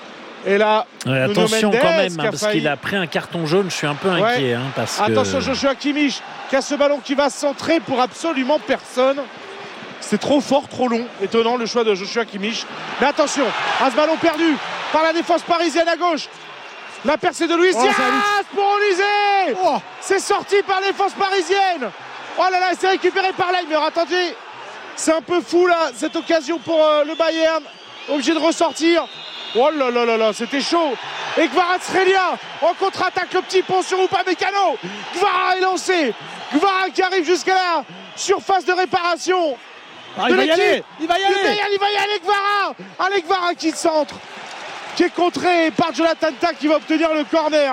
Et là, ouais, Nuno attention Mendes, quand même, hein, parce failli... qu'il a pris un carton jaune. Je suis un peu inquiet. Ouais. Hein, parce attention, que... Joshua Kimmich qui a ce ballon qui va centrer pour absolument personne. C'est trop fort, trop long. Étonnant le choix de Joshua Kimmich. Mais attention à ce ballon perdu par la défense parisienne à gauche. La percée de Luis Diaz oh, pour Olise. Oh. C'est sorti par la défense parisienne. Oh là là, c'est récupéré par Laimer. Attendez, c'est un peu fou là, cette occasion pour euh, le Bayern. Obligé de ressortir. Oh là là là là, c'était chaud. Et Kvaratskhelia en contre-attaque, le petit pont sur Upamecano. Kvara est lancé. Kvara qui arrive jusqu'à la surface de réparation. Ah, il, va y aller, il va y aller. Il va y aller, il va y aller, Kvara. Allez, Kvara qui centre, qui est contré par Jonathan Tah qui va obtenir le corner.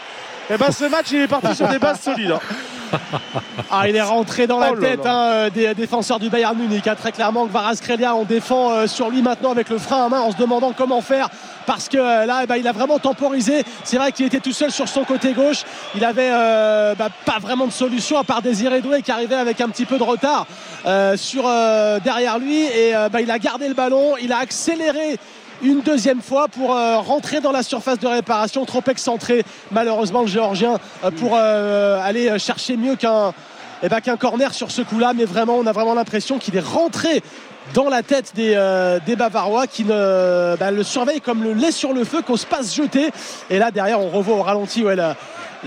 Et ben ce match, il est parti sur des bases solides. Hein. Ah, il est rentré dans la oh tête hein, des défenseurs du Bayern Munich. Hein, très clairement, Kvaratskhelia, on défend euh, sur lui maintenant avec le frein à main en se demandant comment faire. Parce que euh, là, eh ben, il a vraiment temporisé. C'est vrai qu'il était tout seul sur son côté gauche. Il avait euh, bah, pas vraiment de solution à part Désiré Doué qui arrivait avec un petit peu de retard euh, sur, euh, derrière lui. Et euh, bah, il a gardé le ballon. Il a accéléré une deuxième fois pour euh, rentrer dans la surface de réparation, trop excentré malheureusement le Géorgien euh, pour euh, aller chercher mieux qu'un, eh ben, qu'un corner sur ce coup là, mais vraiment on a vraiment l'impression qu'il est rentré dans la tête des, euh, des Bavarois qui ne, bah, le surveillent comme le lait sur le feu, qu'on se passe jeter. Et là derrière on revoit au ralenti ouais, la,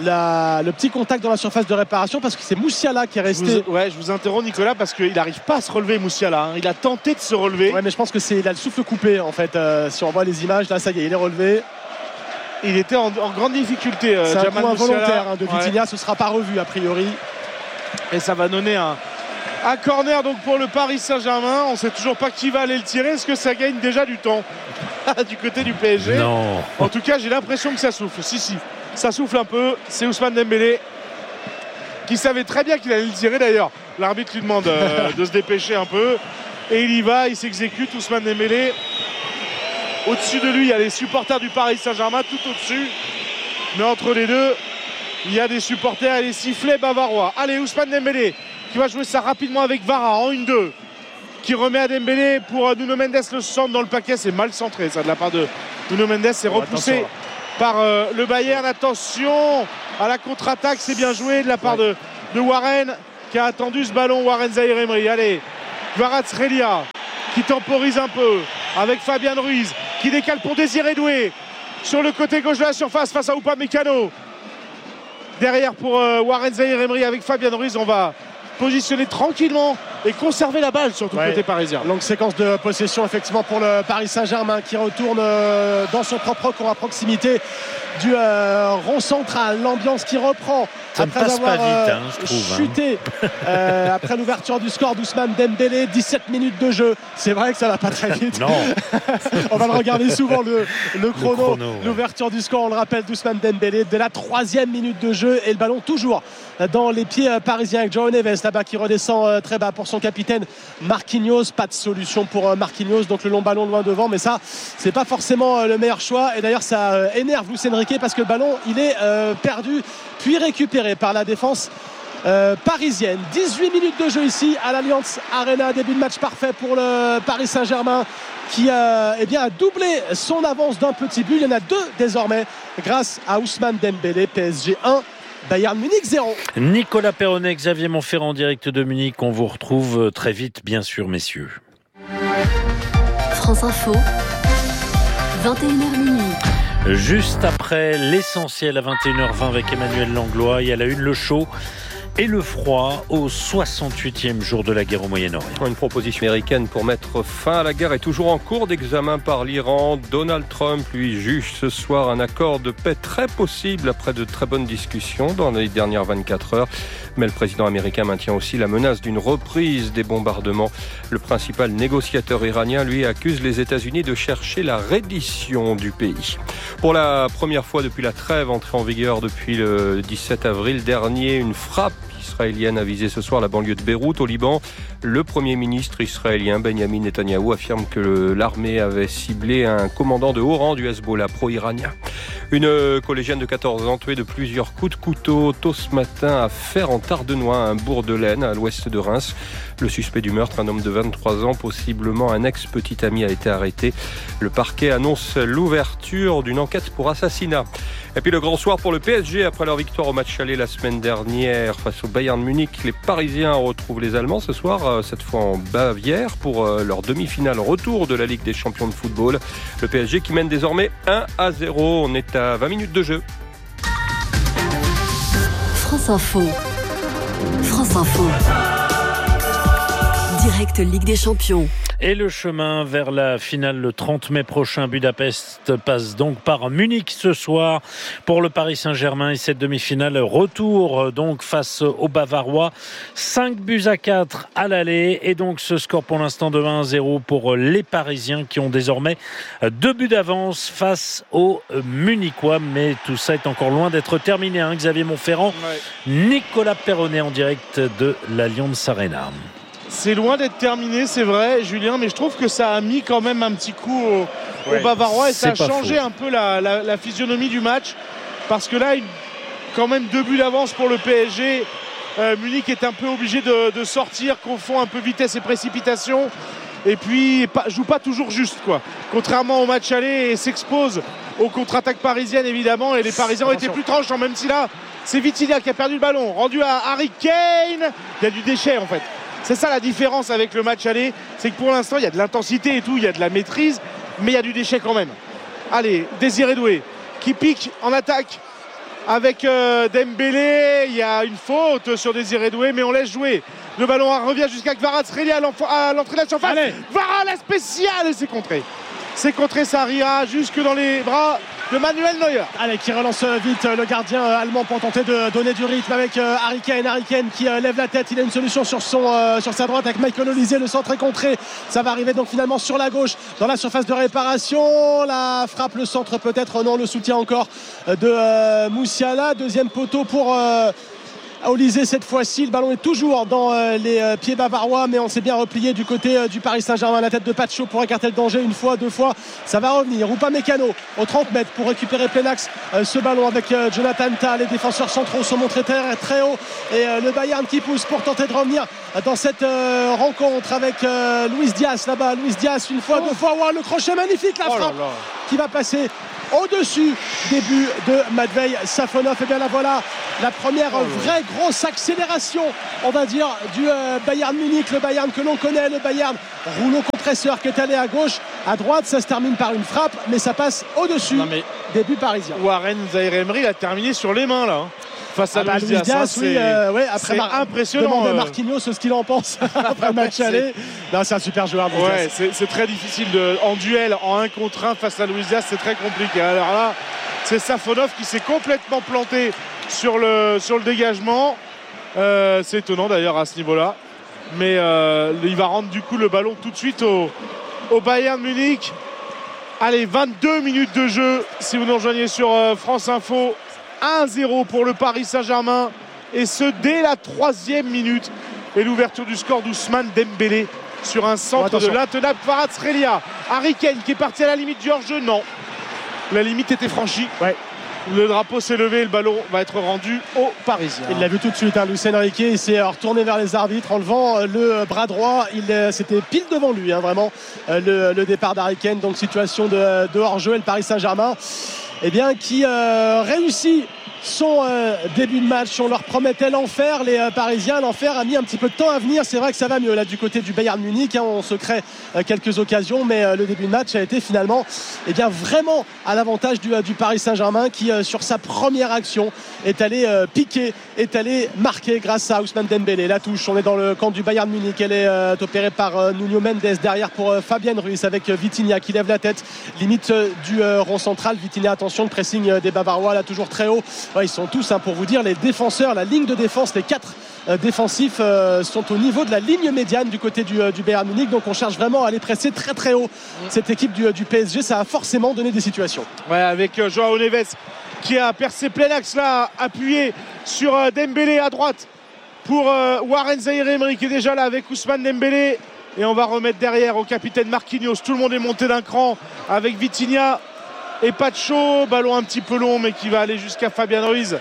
la, le petit contact dans la surface de réparation, parce que c'est Musiala qui est resté. Je vous, ouais, je vous interromps Nicolas, parce qu'il n'arrive pas à se relever Musiala. Hein. Il a tenté de se relever. Ouais, mais je pense que c'est il a le souffle coupé en fait. Euh, si on voit les images, là ça y est, il est relevé. Il était en, en grande difficulté. Euh, c'est un Jamal coup involontaire hein, de Vitinha, ouais. Ce ne sera pas revu a priori. Et ça va donner un, un corner donc pour le Paris Saint-Germain. On ne sait toujours pas qui va aller le tirer. Est-ce que ça gagne déjà du temps? du côté du P S G. Non. En tout cas, j'ai l'impression que ça souffle. Si, si, ça souffle un peu. C'est Ousmane Dembélé qui savait très bien qu'il allait le tirer d'ailleurs. L'arbitre lui demande euh, de se dépêcher un peu. Et il y va, il s'exécute, Ousmane Dembélé. Au-dessus de lui, il y a les supporters du Paris Saint-Germain, tout au-dessus. Mais entre les deux, il y a des supporters et les sifflets bavarois. Allez, Ousmane Dembélé qui va jouer ça rapidement avec Vara en un deux. Qui remet à Dembélé pour Nuno Mendes, le centre dans le paquet. C'est mal centré ça de la part de Nuno Mendes. C'est oh, repoussé par euh, le Bayern. Attention à la contre-attaque, c'est bien joué de la part ouais. de, de Warren qui a attendu ce ballon. Warren Zahir Emery. Allez, Kvaratskhelia qui temporise un peu avec Fabian Ruiz qui décale pour Désiré Doué sur le côté gauche de la surface face à Upamecano. Derrière pour euh, Warren Zahir Emery avec Fabian Ruiz. On va positionner tranquillement et conserver la balle sur tout ouais. côté parisien. Longue séquence de possession effectivement pour le Paris Saint-Germain qui retourne euh, dans son propre court à proximité du euh, rond central. L'ambiance qui reprend ça après ne passe avoir pas vite, hein, euh, je trouve, chuté hein. euh, après l'ouverture du score d'Ousmane Dembélé. dix-sept minutes de jeu. C'est vrai que ça va pas très vite. Non. On va le regarder souvent le, le chrono. Le chrono ouais. L'ouverture du score, on le rappelle, d'Ousmane Dembélé de la troisième minute de jeu et le ballon toujours dans les pieds parisiens avec João Neves là-bas qui redescend très bas pour son capitaine Marquinhos. Pas de solution pour Marquinhos, donc le long ballon loin devant, mais ça c'est pas forcément le meilleur choix et d'ailleurs ça énerve Luis Enrique parce que le ballon il est euh, perdu puis récupéré par la défense euh, parisienne. dix-huit minutes de jeu ici à l'Allianz Arena, début de match parfait pour le Paris Saint-Germain qui euh, eh bien, a doublé son avance d'un petit but. Il y en a deux désormais grâce à Ousmane Dembélé. P S G un, Bayern Munich zéro. Nicolas Perronnet, Xavier Montferrand en direct de Munich. On vous retrouve très vite, bien sûr, messieurs. France Info, vingt et une heures minuit. Juste après l'essentiel à vingt et une heures vingt avec Emmanuel Langlois, il y a la une, le chaud et le froid au soixante-huitième jour de la guerre au Moyen-Orient. Une proposition américaine pour mettre fin à la guerre est toujours en cours d'examen par l'Iran. Donald Trump, lui, juge ce soir un accord de paix très possible après de très bonnes discussions dans les dernières vingt-quatre heures. Mais le président américain maintient aussi la menace d'une reprise des bombardements. Le principal négociateur iranien, lui, accuse les États-Unis de chercher la reddition du pays. Pour la première fois depuis la trêve entrée en vigueur depuis le dix-sept avril dernier, une frappe israélienne a visé ce soir la banlieue de Beyrouth au Liban. Le premier ministre israélien Benjamin Netanyahou affirme que le, l'armée avait ciblé un commandant de haut rang du Hezbollah pro-iranien. Une collégienne de quatorze ans tuée de plusieurs coups de couteau tôt ce matin à Fère-en-Tardenois, un bourg de l'Aisne à l'ouest de Reims. Le suspect du meurtre, un homme de vingt-trois ans, possiblement un ex-petit ami, a été arrêté. Le parquet annonce l'ouverture d'une enquête pour assassinat. Et puis le grand soir pour le P S G après leur victoire au match aller la semaine dernière face au Bayern Munich. Les Parisiens retrouvent les Allemands ce soir, cette fois en Bavière, pour leur demi-finale retour de la Ligue des champions de football. Le P S G qui mène désormais un à zéro. On est à vingt minutes de jeu. France Info. France Info. Direct Ligue des Champions. Et le chemin vers la finale le trente mai prochain, Budapest passe donc par Munich ce soir pour le Paris Saint-Germain et cette demi-finale retour donc face aux Bavarois. cinq buts à quatre à l'aller et donc ce score pour l'instant de un à zéro pour les Parisiens qui ont désormais deux buts d'avance face aux Munichois. Mais tout ça est encore loin d'être terminé, hein, Xavier Montferrand. Ouais. Nicolas Perronnet en direct de l'Allianz Arena. C'est loin d'être terminé, c'est vrai, Julien, mais je trouve que ça a mis quand même un petit coup aux, ouais, aux Bavarois et ça a changé faux. un peu la, la, la physionomie du match. Parce que là, une, quand même deux buts d'avance pour le P S G. Euh, Munich est un peu obligé de, de sortir, confond un peu vitesse et précipitation. Et puis, pas, joue pas toujours juste, quoi. Contrairement au match aller, et s'expose aux contre-attaques parisiennes, évidemment. Et les Parisiens ont été plus tranchants, même si là, c'est Vitinha qui a perdu le ballon. Rendu à Harry Kane. Il y a du déchet, en fait. C'est ça la différence avec le match aller, c'est que pour l'instant il y a de l'intensité et tout, il y a de la maîtrise, mais il y a du déchet quand même. Allez, Désiré Doué qui pique en attaque avec euh, Dembélé, il y a une faute sur Désiré Doué, mais on laisse jouer. Le ballon revient jusqu'à Kvaratskhelia à l'entrée de la surface. Vara la spéciale et c'est contré. C'est contré, ça rira jusque dans les bras de Manuel Neuer. Allez, qui relance vite le gardien allemand pour tenter de donner du rythme avec Harry Kane. Harry Kane qui lève la tête, il a une solution sur, son, euh, sur sa droite avec Michael Olise, le centre est contré. Ça va arriver donc finalement sur la gauche, dans la surface de réparation. La frappe, le centre peut-être, non, le soutien encore de euh, Moussiala. Deuxième poteau pour... Euh, Olise cette fois-ci, le ballon est toujours dans euh, les euh, pieds bavarois, mais on s'est bien replié du côté euh, du Paris Saint-Germain. La tête de Pacho pour écarter le danger une fois, deux fois, ça va revenir. Upamecano au trente mètres pour récupérer plein axe euh, ce ballon avec euh, Jonathan Tah. Les défenseurs centraux sont montrés très, très haut et euh, le Bayern qui pousse pour tenter de revenir dans cette euh, rencontre avec euh, Luis Diaz là-bas. Luis Diaz une fois, oh. deux fois, wow, le crochet magnifique, la frappe oh là là. Qui va passer au-dessus des buts de Matvei Safonov. Et bien là voilà la première oh vraie grosse accélération, on va dire, du euh, Bayern Munich, le Bayern que l'on connaît, le Bayern rouleau compresseur qui est allé à gauche, à droite, ça se termine par une frappe, mais ça passe au-dessus mais... des buts parisiens. Warren Zaïre-Emery a terminé sur les mains là. Hein. Face à ah bah, Luis Diaz, Diaz oui, euh, ouais, après c'est Mar- impressionnant. Demande à Marquinhos ce qu'il en pense après le match aller. Non, c'est un super joueur. Ouais, c'est, c'est très difficile de, en duel, en un contre un face à Luis Diaz, c'est très compliqué. Alors là, c'est Safonov qui s'est complètement planté sur le, sur le dégagement. Euh, c'est étonnant d'ailleurs à ce niveau-là. Mais euh, il va rendre du coup le ballon tout de suite au, au Bayern Munich. Allez, vingt-deux minutes de jeu si vous nous rejoignez sur euh, France Info. un zéro pour le Paris Saint-Germain et ce dès la troisième minute et l'ouverture du score d'Ousmane Dembélé sur un centre oh, de l'intenable Kvaratskhelia. Harry Kane qui est parti à la limite du hors-jeu, non, la limite était franchie. Ouais. Le drapeau s'est levé, le ballon va être rendu aux Parisiens. Il l'a vu tout de suite, hein, Lucien Enrique, il s'est retourné vers les arbitres en levant le bras droit. Il, c'était pile devant lui, hein, vraiment, le, le départ d'Harry Kane. Donc situation de, de hors-jeu et le Paris Saint-Germain eh bien, qui euh, réussit son euh, début de match. On leur promettait l'enfer, les euh, Parisiens. L'enfer a mis un petit peu de temps à venir. C'est vrai que ça va mieux là du côté du Bayern Munich, hein. On se crée euh, quelques occasions, mais euh, le début de match a été finalement eh bien, vraiment à l'avantage du, euh, du Paris Saint-Germain qui euh, sur sa première action est allé euh, piquer, est allé marquer grâce à Ousmane Dembélé. La touche, on est dans le camp du Bayern Munich. Elle est euh, opérée par euh, Nuno Mendes derrière pour euh, Fabien Ruiz avec euh, Vitinha qui lève la tête limite euh, du euh, rond central. Vitinha, attention, le pressing euh, des Bavarois là toujours très haut. Ouais, ils sont tous, hein, pour vous dire, les défenseurs, la ligne de défense, les quatre euh, défensifs euh, sont au niveau de la ligne médiane du côté du, euh, du Bayern Munich. Donc on cherche vraiment à aller presser très très haut cette équipe du, du P S G. Ça a forcément donné des situations. Ouais, avec euh, Joao Neves qui a percé plein axe là, appuyé sur euh, Dembélé à droite pour euh, Warren Zaïre-Emery qui est déjà là avec Ousmane Dembélé. Et on va remettre derrière au capitaine Marquinhos. Tout le monde est monté d'un cran avec Vitinha et Pacho, ballon un petit peu long mais qui va aller jusqu'à Fabien Ruiz.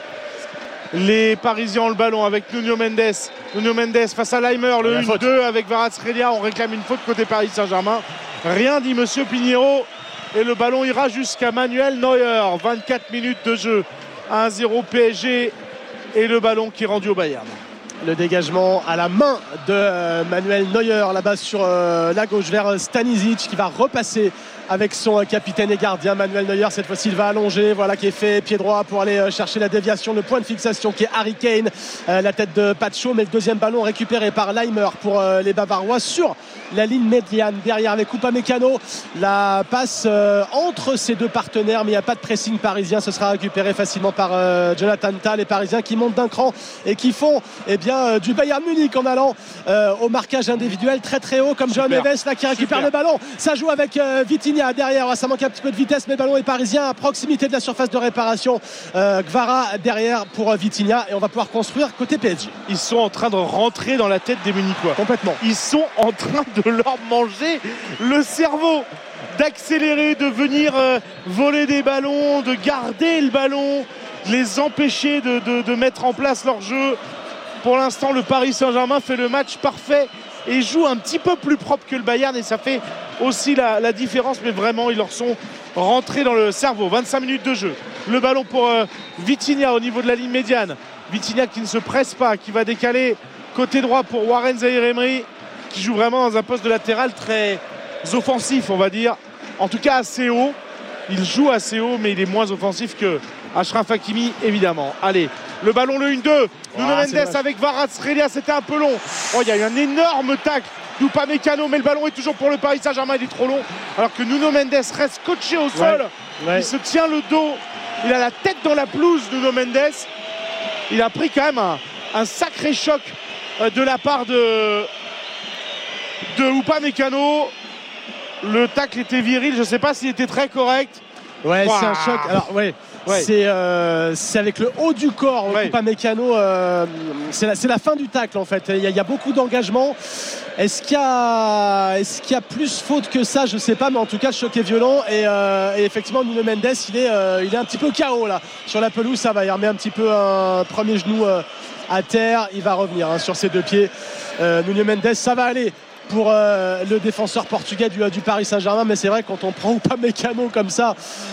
Les Parisiens ont le ballon avec Nuno Mendes. Nuno Mendes face à Leimer, le un deux avec Kvaratskhelia. On réclame une faute côté Paris Saint-Germain. Rien dit Monsieur Pinheiro. Et le ballon ira jusqu'à Manuel Neuer. vingt-quatre minutes de jeu. un zéro P S G. Et le ballon qui est rendu au Bayern. Le dégagement à la main de Manuel Neuer là-bas sur la gauche vers Stanisic qui va repasser avec son capitaine et gardien Manuel Neuer. Cette fois-ci il va allonger, voilà, qui est fait pied droit pour aller chercher la déviation, le point de fixation qui est Harry Kane, euh, la tête de Pacho, mais le deuxième ballon récupéré par Leimer pour euh, les Bavarois sur la ligne médiane derrière avec Upamecano. La passe euh, entre ces deux partenaires, mais il n'y a pas de pressing parisien. Ce sera récupéré facilement par euh, Jonathan Tah. Les Parisiens qui montent d'un cran et qui font eh bien, euh, du Bayern Munich en allant euh, au marquage individuel très très haut comme Joao Neves là qui récupère Super. Le ballon. Ça joue avec euh, Vitinha derrière. Ça manque un petit peu de vitesse, mais le ballon est parisien à proximité de la surface de réparation. euh, Kvara derrière pour euh, Vitinha et on va pouvoir construire côté P S G. Ils sont en train de rentrer dans la tête des Munichois. Complètement. Ils sont en train de leur manger le cerveau, d'accélérer, de venir euh, voler des ballons, de garder le ballon, de les empêcher de, de, de mettre en place leur jeu. Pour l'instant, le Paris Saint-Germain fait le match parfait et joue un petit peu plus propre que le Bayern, et ça fait aussi la, la différence, mais vraiment ils leur sont rentrés dans le cerveau. vingt-cinq minutes de jeu, le ballon pour euh, Vitinha au niveau de la ligne médiane. Vitinha qui ne se presse pas, qui va décaler côté droit pour Warren Zaïre-Emery, qui joue vraiment dans un poste de latéral très offensif, on va dire, en tout cas assez haut. Il joue assez haut, mais il est moins offensif que Achraf Hakimi, évidemment. Allez, le ballon, le un deux. Nuno ah, Mendes avec Kvaratskhelia, c'était un peu long. Oh, il y a eu un énorme tacle d'Upamecano, mais le ballon est toujours pour le Paris Saint-Germain, il est trop long. Alors que Nuno Mendes reste coaché au sol. Ouais. Ouais. Il se tient le dos. Il a la tête dans la pelouse, Nuno Mendes. Il a pris quand même un, un sacré choc de la part de, de Upamecano. Le tacle était viril. Je ne sais pas s'il était très correct. Ouais, Ouah. c'est un choc. Alors, ouais. Ouais. C'est, euh, c'est avec le haut du corps, ouais. Upamecano, euh, c'est, la, c'est la fin du tacle en fait. Il y a, il y a beaucoup d'engagement. Est-ce qu'il y a, est-ce qu'il y a plus faute que ça? Je ne sais pas, mais en tout cas le choc est violent et, euh, et effectivement Nuno Mendes il est, euh, il est un petit peu K O là sur la pelouse. Ça va, il remet un petit peu un premier genou euh, à terre. Il va revenir hein, sur ses deux pieds. Euh, Nuno Mendes, ça va aller pour euh, le défenseur portugais du, du Paris Saint-Germain, mais c'est vrai quand on prend Upamecano comme ça,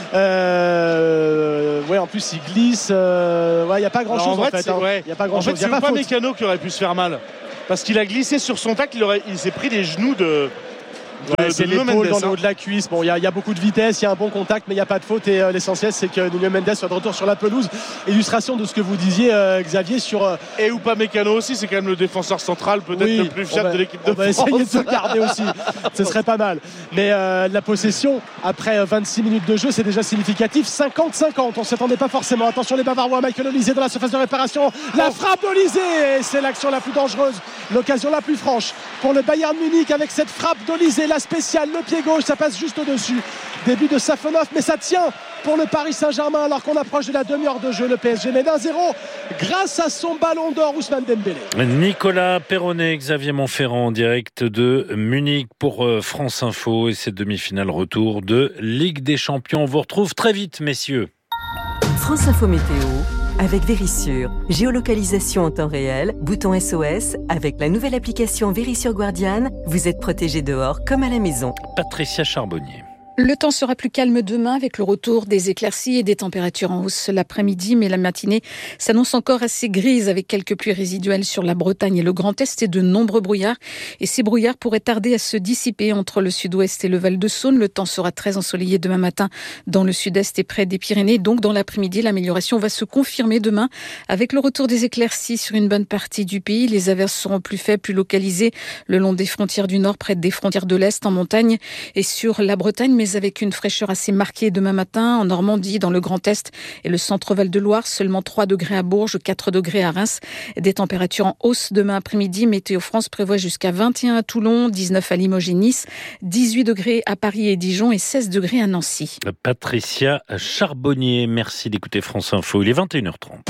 euh, ouais en plus il glisse, euh, ouais il y a pas grand chose en, en fait. Il hein. ouais. y a pas grand en chose. fait, c'est Upamecano qui aurait pu se faire mal parce qu'il a glissé sur son tacle, il, aurait, il s'est pris les genoux de. De, ouais, c'est de l'épaule dans le haut de la cuisse. Bon, il y, y a beaucoup de vitesse, il y a un bon contact, mais il n'y a pas de faute. Et euh, l'essentiel, c'est que Nuno Mendes soit de retour sur la pelouse. Illustration de ce que vous disiez, euh, Xavier, sur. Euh... Et Upamecano aussi, c'est quand même le défenseur central, peut-être oui, le plus fiable va, de l'équipe de on France. On va essayer de se garder aussi. Ce serait pas mal. Mais euh, la possession, après vingt-six minutes de jeu, c'est déjà significatif. cinquante cinquante. On ne s'attendait pas forcément. Attention, les Bavarois. Michael Olise dans la surface de réparation. La frappe d'Olise. C'est l'action la plus dangereuse. L'occasion la plus franche pour le Bayern Munich avec cette frappe d'Olise, la spéciale, le pied gauche, ça passe juste au-dessus. Début de Safonov, mais ça tient pour le Paris Saint-Germain alors qu'on approche de la demi-heure de jeu. Le P S G mène un zéro grâce à son ballon d'or, Ousmane Dembélé. Nicolas Perronnet, Xavier Montferrand en direct de Munich pour France Info et cette demi-finale retour de Ligue des Champions. On vous retrouve très vite, messieurs. France Info Météo avec Vérissure. Géolocalisation en temps réel, bouton S O S. Avec la nouvelle application Vérissure Guardian, vous êtes protégé dehors comme à la maison. Patricia Charbonnier. Le temps sera plus calme demain avec le retour des éclaircies et des températures en hausse l'après-midi, mais la matinée s'annonce encore assez grise avec quelques pluies résiduelles sur la Bretagne et le Grand Est et de nombreux brouillards. Et ces brouillards pourraient tarder à se dissiper entre le sud-ouest et le Val-de-Saône. Le temps sera très ensoleillé demain matin dans le sud-est et près des Pyrénées. Donc dans l'après-midi, l'amélioration va se confirmer demain avec le retour des éclaircies sur une bonne partie du pays. Les averses seront plus faibles, plus localisées le long des frontières du nord, près des frontières de l'est, en montagne et sur la Bretagne, mais avec une fraîcheur assez marquée demain matin en Normandie, dans le Grand Est et le centre Val-de-Loire. Seulement trois degrés à Bourges, quatre degrés à Reims. Des températures en hausse demain après-midi. Météo France prévoit jusqu'à vingt et un à Toulon, dix-neuf à Limoges et Nice, dix-huit degrés à Paris et Dijon et seize degrés à Nancy. Patricia Charbonnier, merci d'écouter France Info. Il est vingt et une heures trente.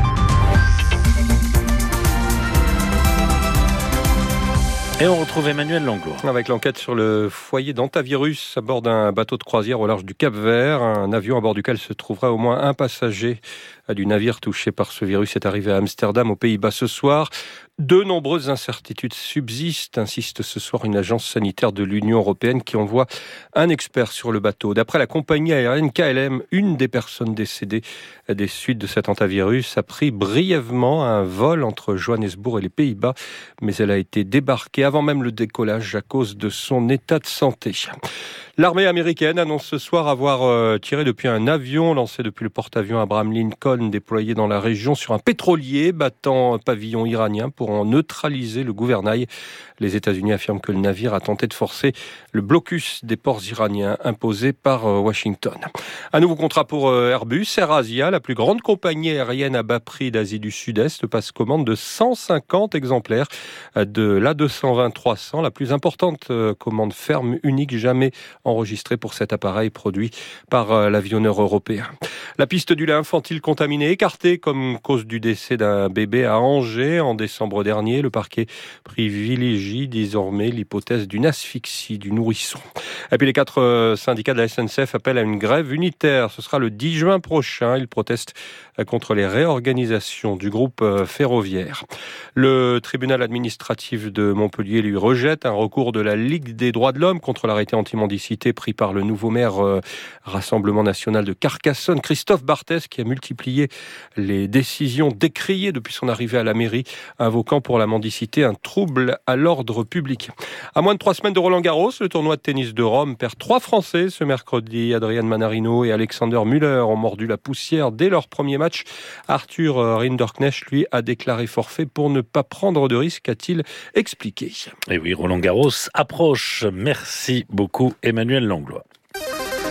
Et on retrouve Emmanuel Langlois. Avec l'enquête sur le foyer d'hantavirus à bord d'un bateau de croisière au large du Cap-Vert, un avion à bord duquel se trouverait au moins un passager du navire touché par ce virus est arrivé à Amsterdam, aux Pays-Bas ce soir. De nombreuses incertitudes subsistent, insiste ce soir une agence sanitaire de l'Union européenne qui envoie un expert sur le bateau. D'après la compagnie aérienne K L M, une des personnes décédées des suites de cet hantavirus a pris brièvement un vol entre Johannesburg et les Pays-Bas, mais elle a été débarquée avant même le décollage à cause de son état de santé. L'armée américaine annonce ce soir avoir euh, tiré depuis un avion lancé depuis le porte-avions Abraham Lincoln déployé dans la région sur un pétrolier battant un pavillon iranien pour en neutraliser le gouvernail. Les États-Unis affirment que le navire a tenté de forcer le blocus des ports iraniens imposé par euh, Washington. Un nouveau contrat pour euh, Airbus. AirAsia, la plus grande compagnie aérienne à bas prix d'Asie du Sud-Est, passe commande de cent cinquante exemplaires de l'A deux cent vingt trois cents, la plus importante euh, commande ferme unique jamais enregistré pour cet appareil produit par l'avionneur européen. La piste du lait infantile contaminé écartée comme cause du décès d'un bébé à Angers en décembre dernier. Le parquet privilégie désormais l'hypothèse d'une asphyxie du nourrisson. Et puis les quatre syndicats de la S N C F appellent à une grève unitaire. Ce sera le dix juin prochain. Ils protestent contre les réorganisations du groupe ferroviaire. Le tribunal administratif de Montpellier lui rejette un recours de la Ligue des droits de l'homme contre l'arrêté anti-mendicité pris par le nouveau maire euh, Rassemblement national de Carcassonne, Christophe Barthès, qui a multiplié les décisions décriées depuis son arrivée à la mairie, invoquant pour la mendicité un trouble à l'ordre public. À moins de trois semaines de Roland-Garros, le tournoi de tennis de Rome perd trois Français ce mercredi. Adrian Manarino et Alexander Müller ont mordu la poussière dès leur premier match. Arthur Rinderknecht, lui, a déclaré forfait pour ne pas prendre de risque, a-t-il expliqué. Et oui, Roland-Garros approche. Merci beaucoup, Emmanuel Langlois.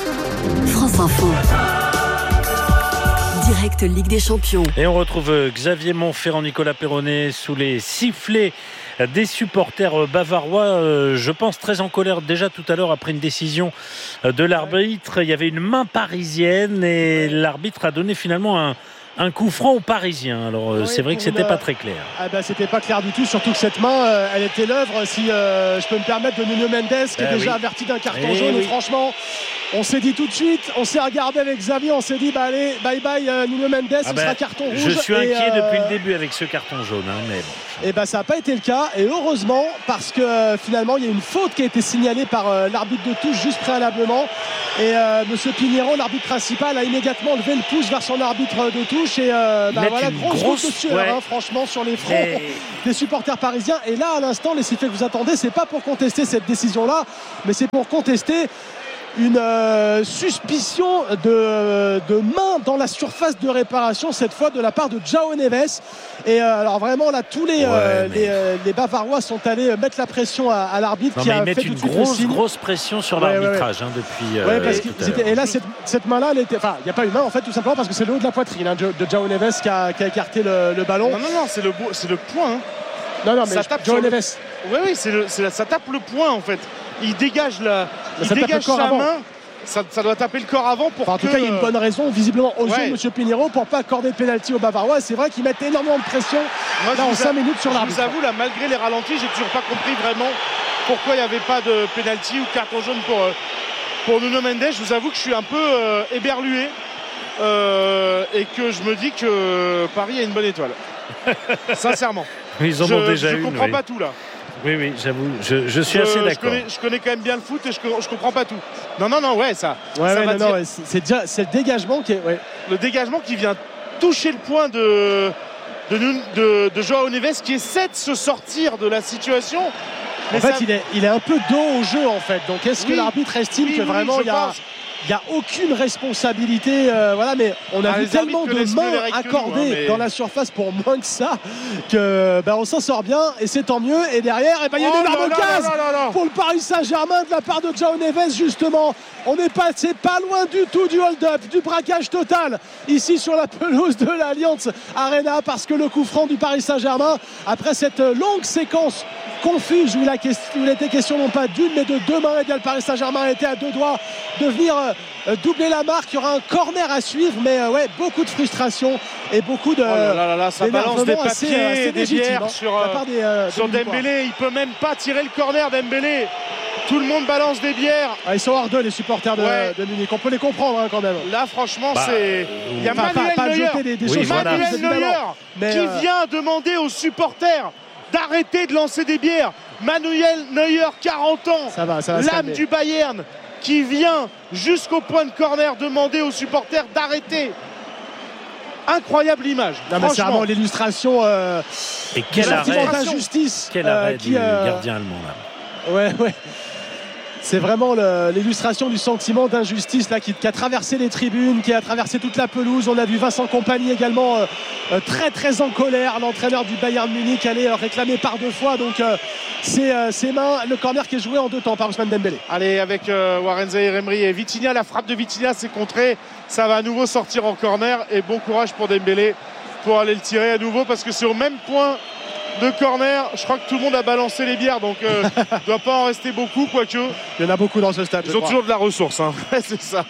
France Info. Direct Ligue des Champions. Et on retrouve Xavier Monferrand, Nicolas Perronnet sous les sifflets des supporters bavarois, je pense très en colère déjà tout à l'heure après une décision de l'arbitre. Il y avait une main parisienne et l'arbitre a donné finalement un Un coup franc aux Parisiens. Alors oui, c'est vrai que c'était une... pas très clair. Ah ben, c'était pas clair du tout, surtout que cette main, euh, elle était l'œuvre, si euh, je peux me permettre, de Nuno Mendes, qui ben est déjà oui. averti d'un carton et jaune. Oui. Et franchement, on s'est dit tout de suite, on s'est regardé avec Xavier, on s'est dit bah allez, bye bye euh, Nuno Mendes, ah ce ben, sera carton rouge. Je suis inquiet et, euh... depuis le début avec ce carton jaune, hein, mais bon. Et ben ça n'a pas été le cas, et heureusement parce que euh, finalement il y a une faute qui a été signalée par euh, l'arbitre de touche juste préalablement, et euh, Monsieur Pinheiro, l'arbitre principal, a immédiatement levé le pouce vers son arbitre de touche et euh, bah, voilà, grosse, grosse de sueur, ouais. hein, franchement, sur les fronts et... des supporters parisiens. Et là, à l'instant, les sifflets que vous attendez, c'est pas pour contester cette décision-là, mais c'est pour contester une euh, suspicion de, de main dans la surface de réparation, cette fois de la part de João Neves. Et euh, alors vraiment là, tous les, ouais, euh, mais... les, euh, les Bavarois sont allés mettre la pression à, à l'arbitre non, qui a fait une tout de grosse, suite grosse pression sur ouais, l'arbitrage ouais, ouais. Hein, depuis. Euh, ouais, parce que et là, cette, cette main-là, elle était. Enfin, il n'y a pas une main en fait, tout simplement parce que c'est le haut de la poitrine hein, de João Neves qui a, qui a écarté le, le ballon. Non, non, non, c'est le, c'est le point. Hein. Non, non, mais ça tape João Neves. Le... Oui, oui, c'est le, c'est la, ça tape le point en fait. Il dégage la, il dégage sa avant. main. Ça, ça doit taper le corps avant pour enfin, en que... tout cas il y a une bonne raison visiblement aux ouais. yeux de M. Pinheiro pour pas accorder de pénalty aux Bavarois. C'est vrai qu'ils mettent énormément de pression Moi, là en cinq minutes sur l'arbitre. Je vous avoue là, malgré les ralentis, j'ai toujours pas compris vraiment pourquoi il n'y avait pas de pénalty ou carton jaune pour, pour Nuno Mendes. Je vous avoue que je suis un peu euh, éberlué euh, et que je me dis que Paris a une bonne étoile. Sincèrement. Ils en je, ont déjà je une. Je comprends oui. pas tout là. Oui, oui, j'avoue, je, je suis je, assez d'accord. Je connais, je connais quand même bien le foot et je, je comprends pas tout. Non, non, non, ouais, ça. Ouais, ça ouais, va non, dire... non, ouais, c'est, déjà, c'est le dégagement qui est. Ouais. Le dégagement qui vient toucher le point de, de, de, de João Neves qui essaie de se sortir de la situation. Mais en fait, ça... il, est, il est un peu dos au jeu en fait. Donc est-ce oui, que l'arbitre estime oui, que vraiment il oui, y a. Il n'y a aucune responsabilité, euh, voilà, mais on a ah, vu tellement de mains accordées nous, hein, mais... dans la surface pour moins que ça, que ben, on s'en sort bien et c'est tant mieux. Et derrière, eh ben, il y a oh une énorme case pour le Paris Saint-Germain de la part de João Neves, justement. On est passé pas loin du tout du hold-up, du braquage total ici sur la pelouse de l'Allianz Arena, parce que le coup franc du Paris Saint-Germain, après cette longue séquence confuse où il, a, où il était question non pas d'une mais de deux mains, et bien le Paris Saint-Germain était à deux doigts de venir euh, doubler la marque. Il y aura un corner à suivre, mais euh, ouais, beaucoup de frustration et beaucoup de oh là là là, ça balance des papiers assez, assez et des bières sur, euh, des, euh, sur Dembélé. Il peut même pas tirer le corner, Dembélé. Tout le monde balance des bières. Ah, ils sont hors d'eux, les supporters de, ouais. de Munich. On peut les comprendre hein, quand même. Là, franchement, bah, c'est. Il y a enfin, Manuel pas, pas Neuer, des, des oui, voilà. Manuel Neuer mais qui euh... vient demander aux supporters d'arrêter de lancer des bières. Manuel Neuer, quarante ans, ça va, ça va l'âme du Bayern, qui vient jusqu'au point de corner demander aux supporters d'arrêter. Incroyable image. Non, mais c'est vraiment l'illustration euh, et quel arrêt d'injustice quel arrêt euh, qui, du euh... gardien allemand là. Ouais, ouais. C'est vraiment le, l'illustration du sentiment d'injustice là, qui, qui a traversé les tribunes, qui a traversé toute la pelouse. On a vu Vincent Kompany également euh, euh, très très en colère. L'entraîneur du Bayern Munich allait euh, réclamer par deux fois. Donc euh, c'est euh, ses mains, le corner qui est joué en deux temps par Ousmane Dembélé. Allez, avec euh, Warren Zaïre-Emery et Vitinha, la frappe de Vitinha s'est contrée. Ça va à nouveau sortir en corner et bon courage pour Dembélé pour aller le tirer à nouveau, parce que c'est au même point de corner. Je crois que tout le monde a balancé les bières, donc euh, il ne doit pas en rester beaucoup, quoique. Il y en a beaucoup dans ce stade. Ils ont toujours de la ressource, hein. C'est ça.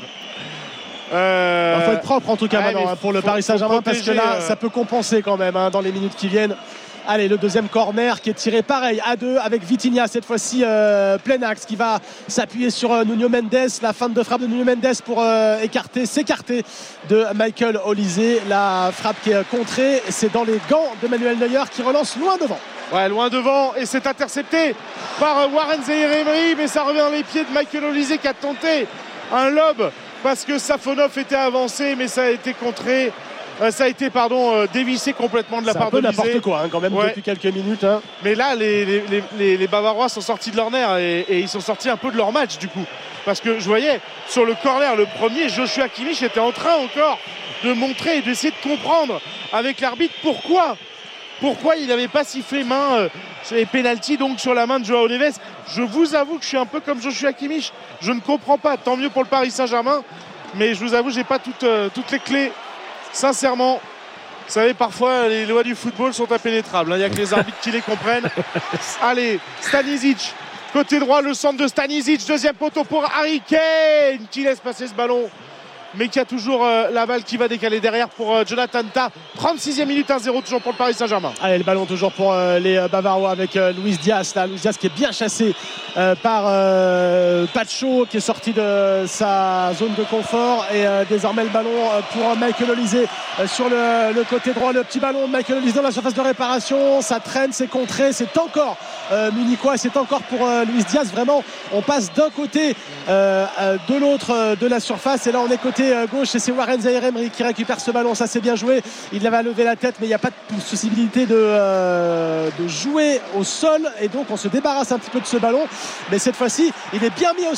Il euh... faut être propre en tout cas ouais, maintenant hein, pour le faut, Paris Saint-Germain, parce que là, euh... ça peut compenser quand même hein, dans les minutes qui viennent. Allez, le deuxième corner qui est tiré pareil à deux avec Vitinha, cette fois-ci euh, plein axe, qui va s'appuyer sur euh, Nuno Mendes. La fin de frappe de Nuno Mendes pour euh, écarter, s'écarter de Michael Olise. La frappe qui est contrée, c'est dans les gants de Manuel Neuer qui relance loin devant. Ouais, loin devant, et c'est intercepté par euh, Warren Zaïre-Emery, mais ça revient dans les pieds de Michael Olise qui a tenté un lob parce que Safonov était avancé, mais ça a été contré. Euh, ça a été pardon euh, dévissé complètement de la c'est part de Olise. C'est un peu n'importe quoi hein, quand même ouais. depuis quelques minutes hein. Mais là les, les, les, les Bavarois sont sortis de leur nerf et, et ils sont sortis un peu de leur match du coup, parce que je voyais sur le corner le premier, Joshua Kimmich était en train encore de montrer et d'essayer de comprendre avec l'arbitre pourquoi pourquoi il n'avait pas sifflé main euh, sur les pénaltys, donc sur la main de Joao Neves. Je vous avoue que je suis un peu comme Joshua Kimmich, je ne comprends pas, tant mieux pour le Paris Saint-Germain, mais je vous avoue, j'ai pas toutes, euh, toutes les clés, sincèrement. Vous savez, parfois, les lois du football sont impénétrables. Il n'y a que les arbitres qui les comprennent. Allez, Stanisic, côté droit, le centre de Stanisic. Deuxième poteau pour Harry Kane, qui laisse passer ce ballon, mais qui a toujours euh, la balle qui va décaler derrière pour euh, Jonathan Tah. trente-sixième minute, un zéro toujours pour le Paris Saint-Germain. Allez, le ballon toujours pour euh, les euh, Bavarois avec euh, Luis Diaz. Là, Luis Diaz qui est bien chassé euh, par euh, Pacho, qui est sorti de sa zone de confort. Et euh, désormais le ballon euh, pour Michael Olise euh, sur le, le côté droit. Le petit ballon de Michael Olise dans la surface de réparation. Ça traîne, c'est contré, c'est encore euh, munichois, c'est encore pour euh, Luis Diaz. Vraiment, on passe d'un côté euh, euh, de l'autre euh, de la surface. Et là, on est côté gauche et c'est Warren Zaïre-Emery qui récupère ce ballon. Ça, c'est bien joué. Il avait levé la tête, mais il n'y a pas de possibilité de, euh, de jouer au sol, et donc on se débarrasse un petit peu de ce ballon, mais cette fois-ci il est bien mis au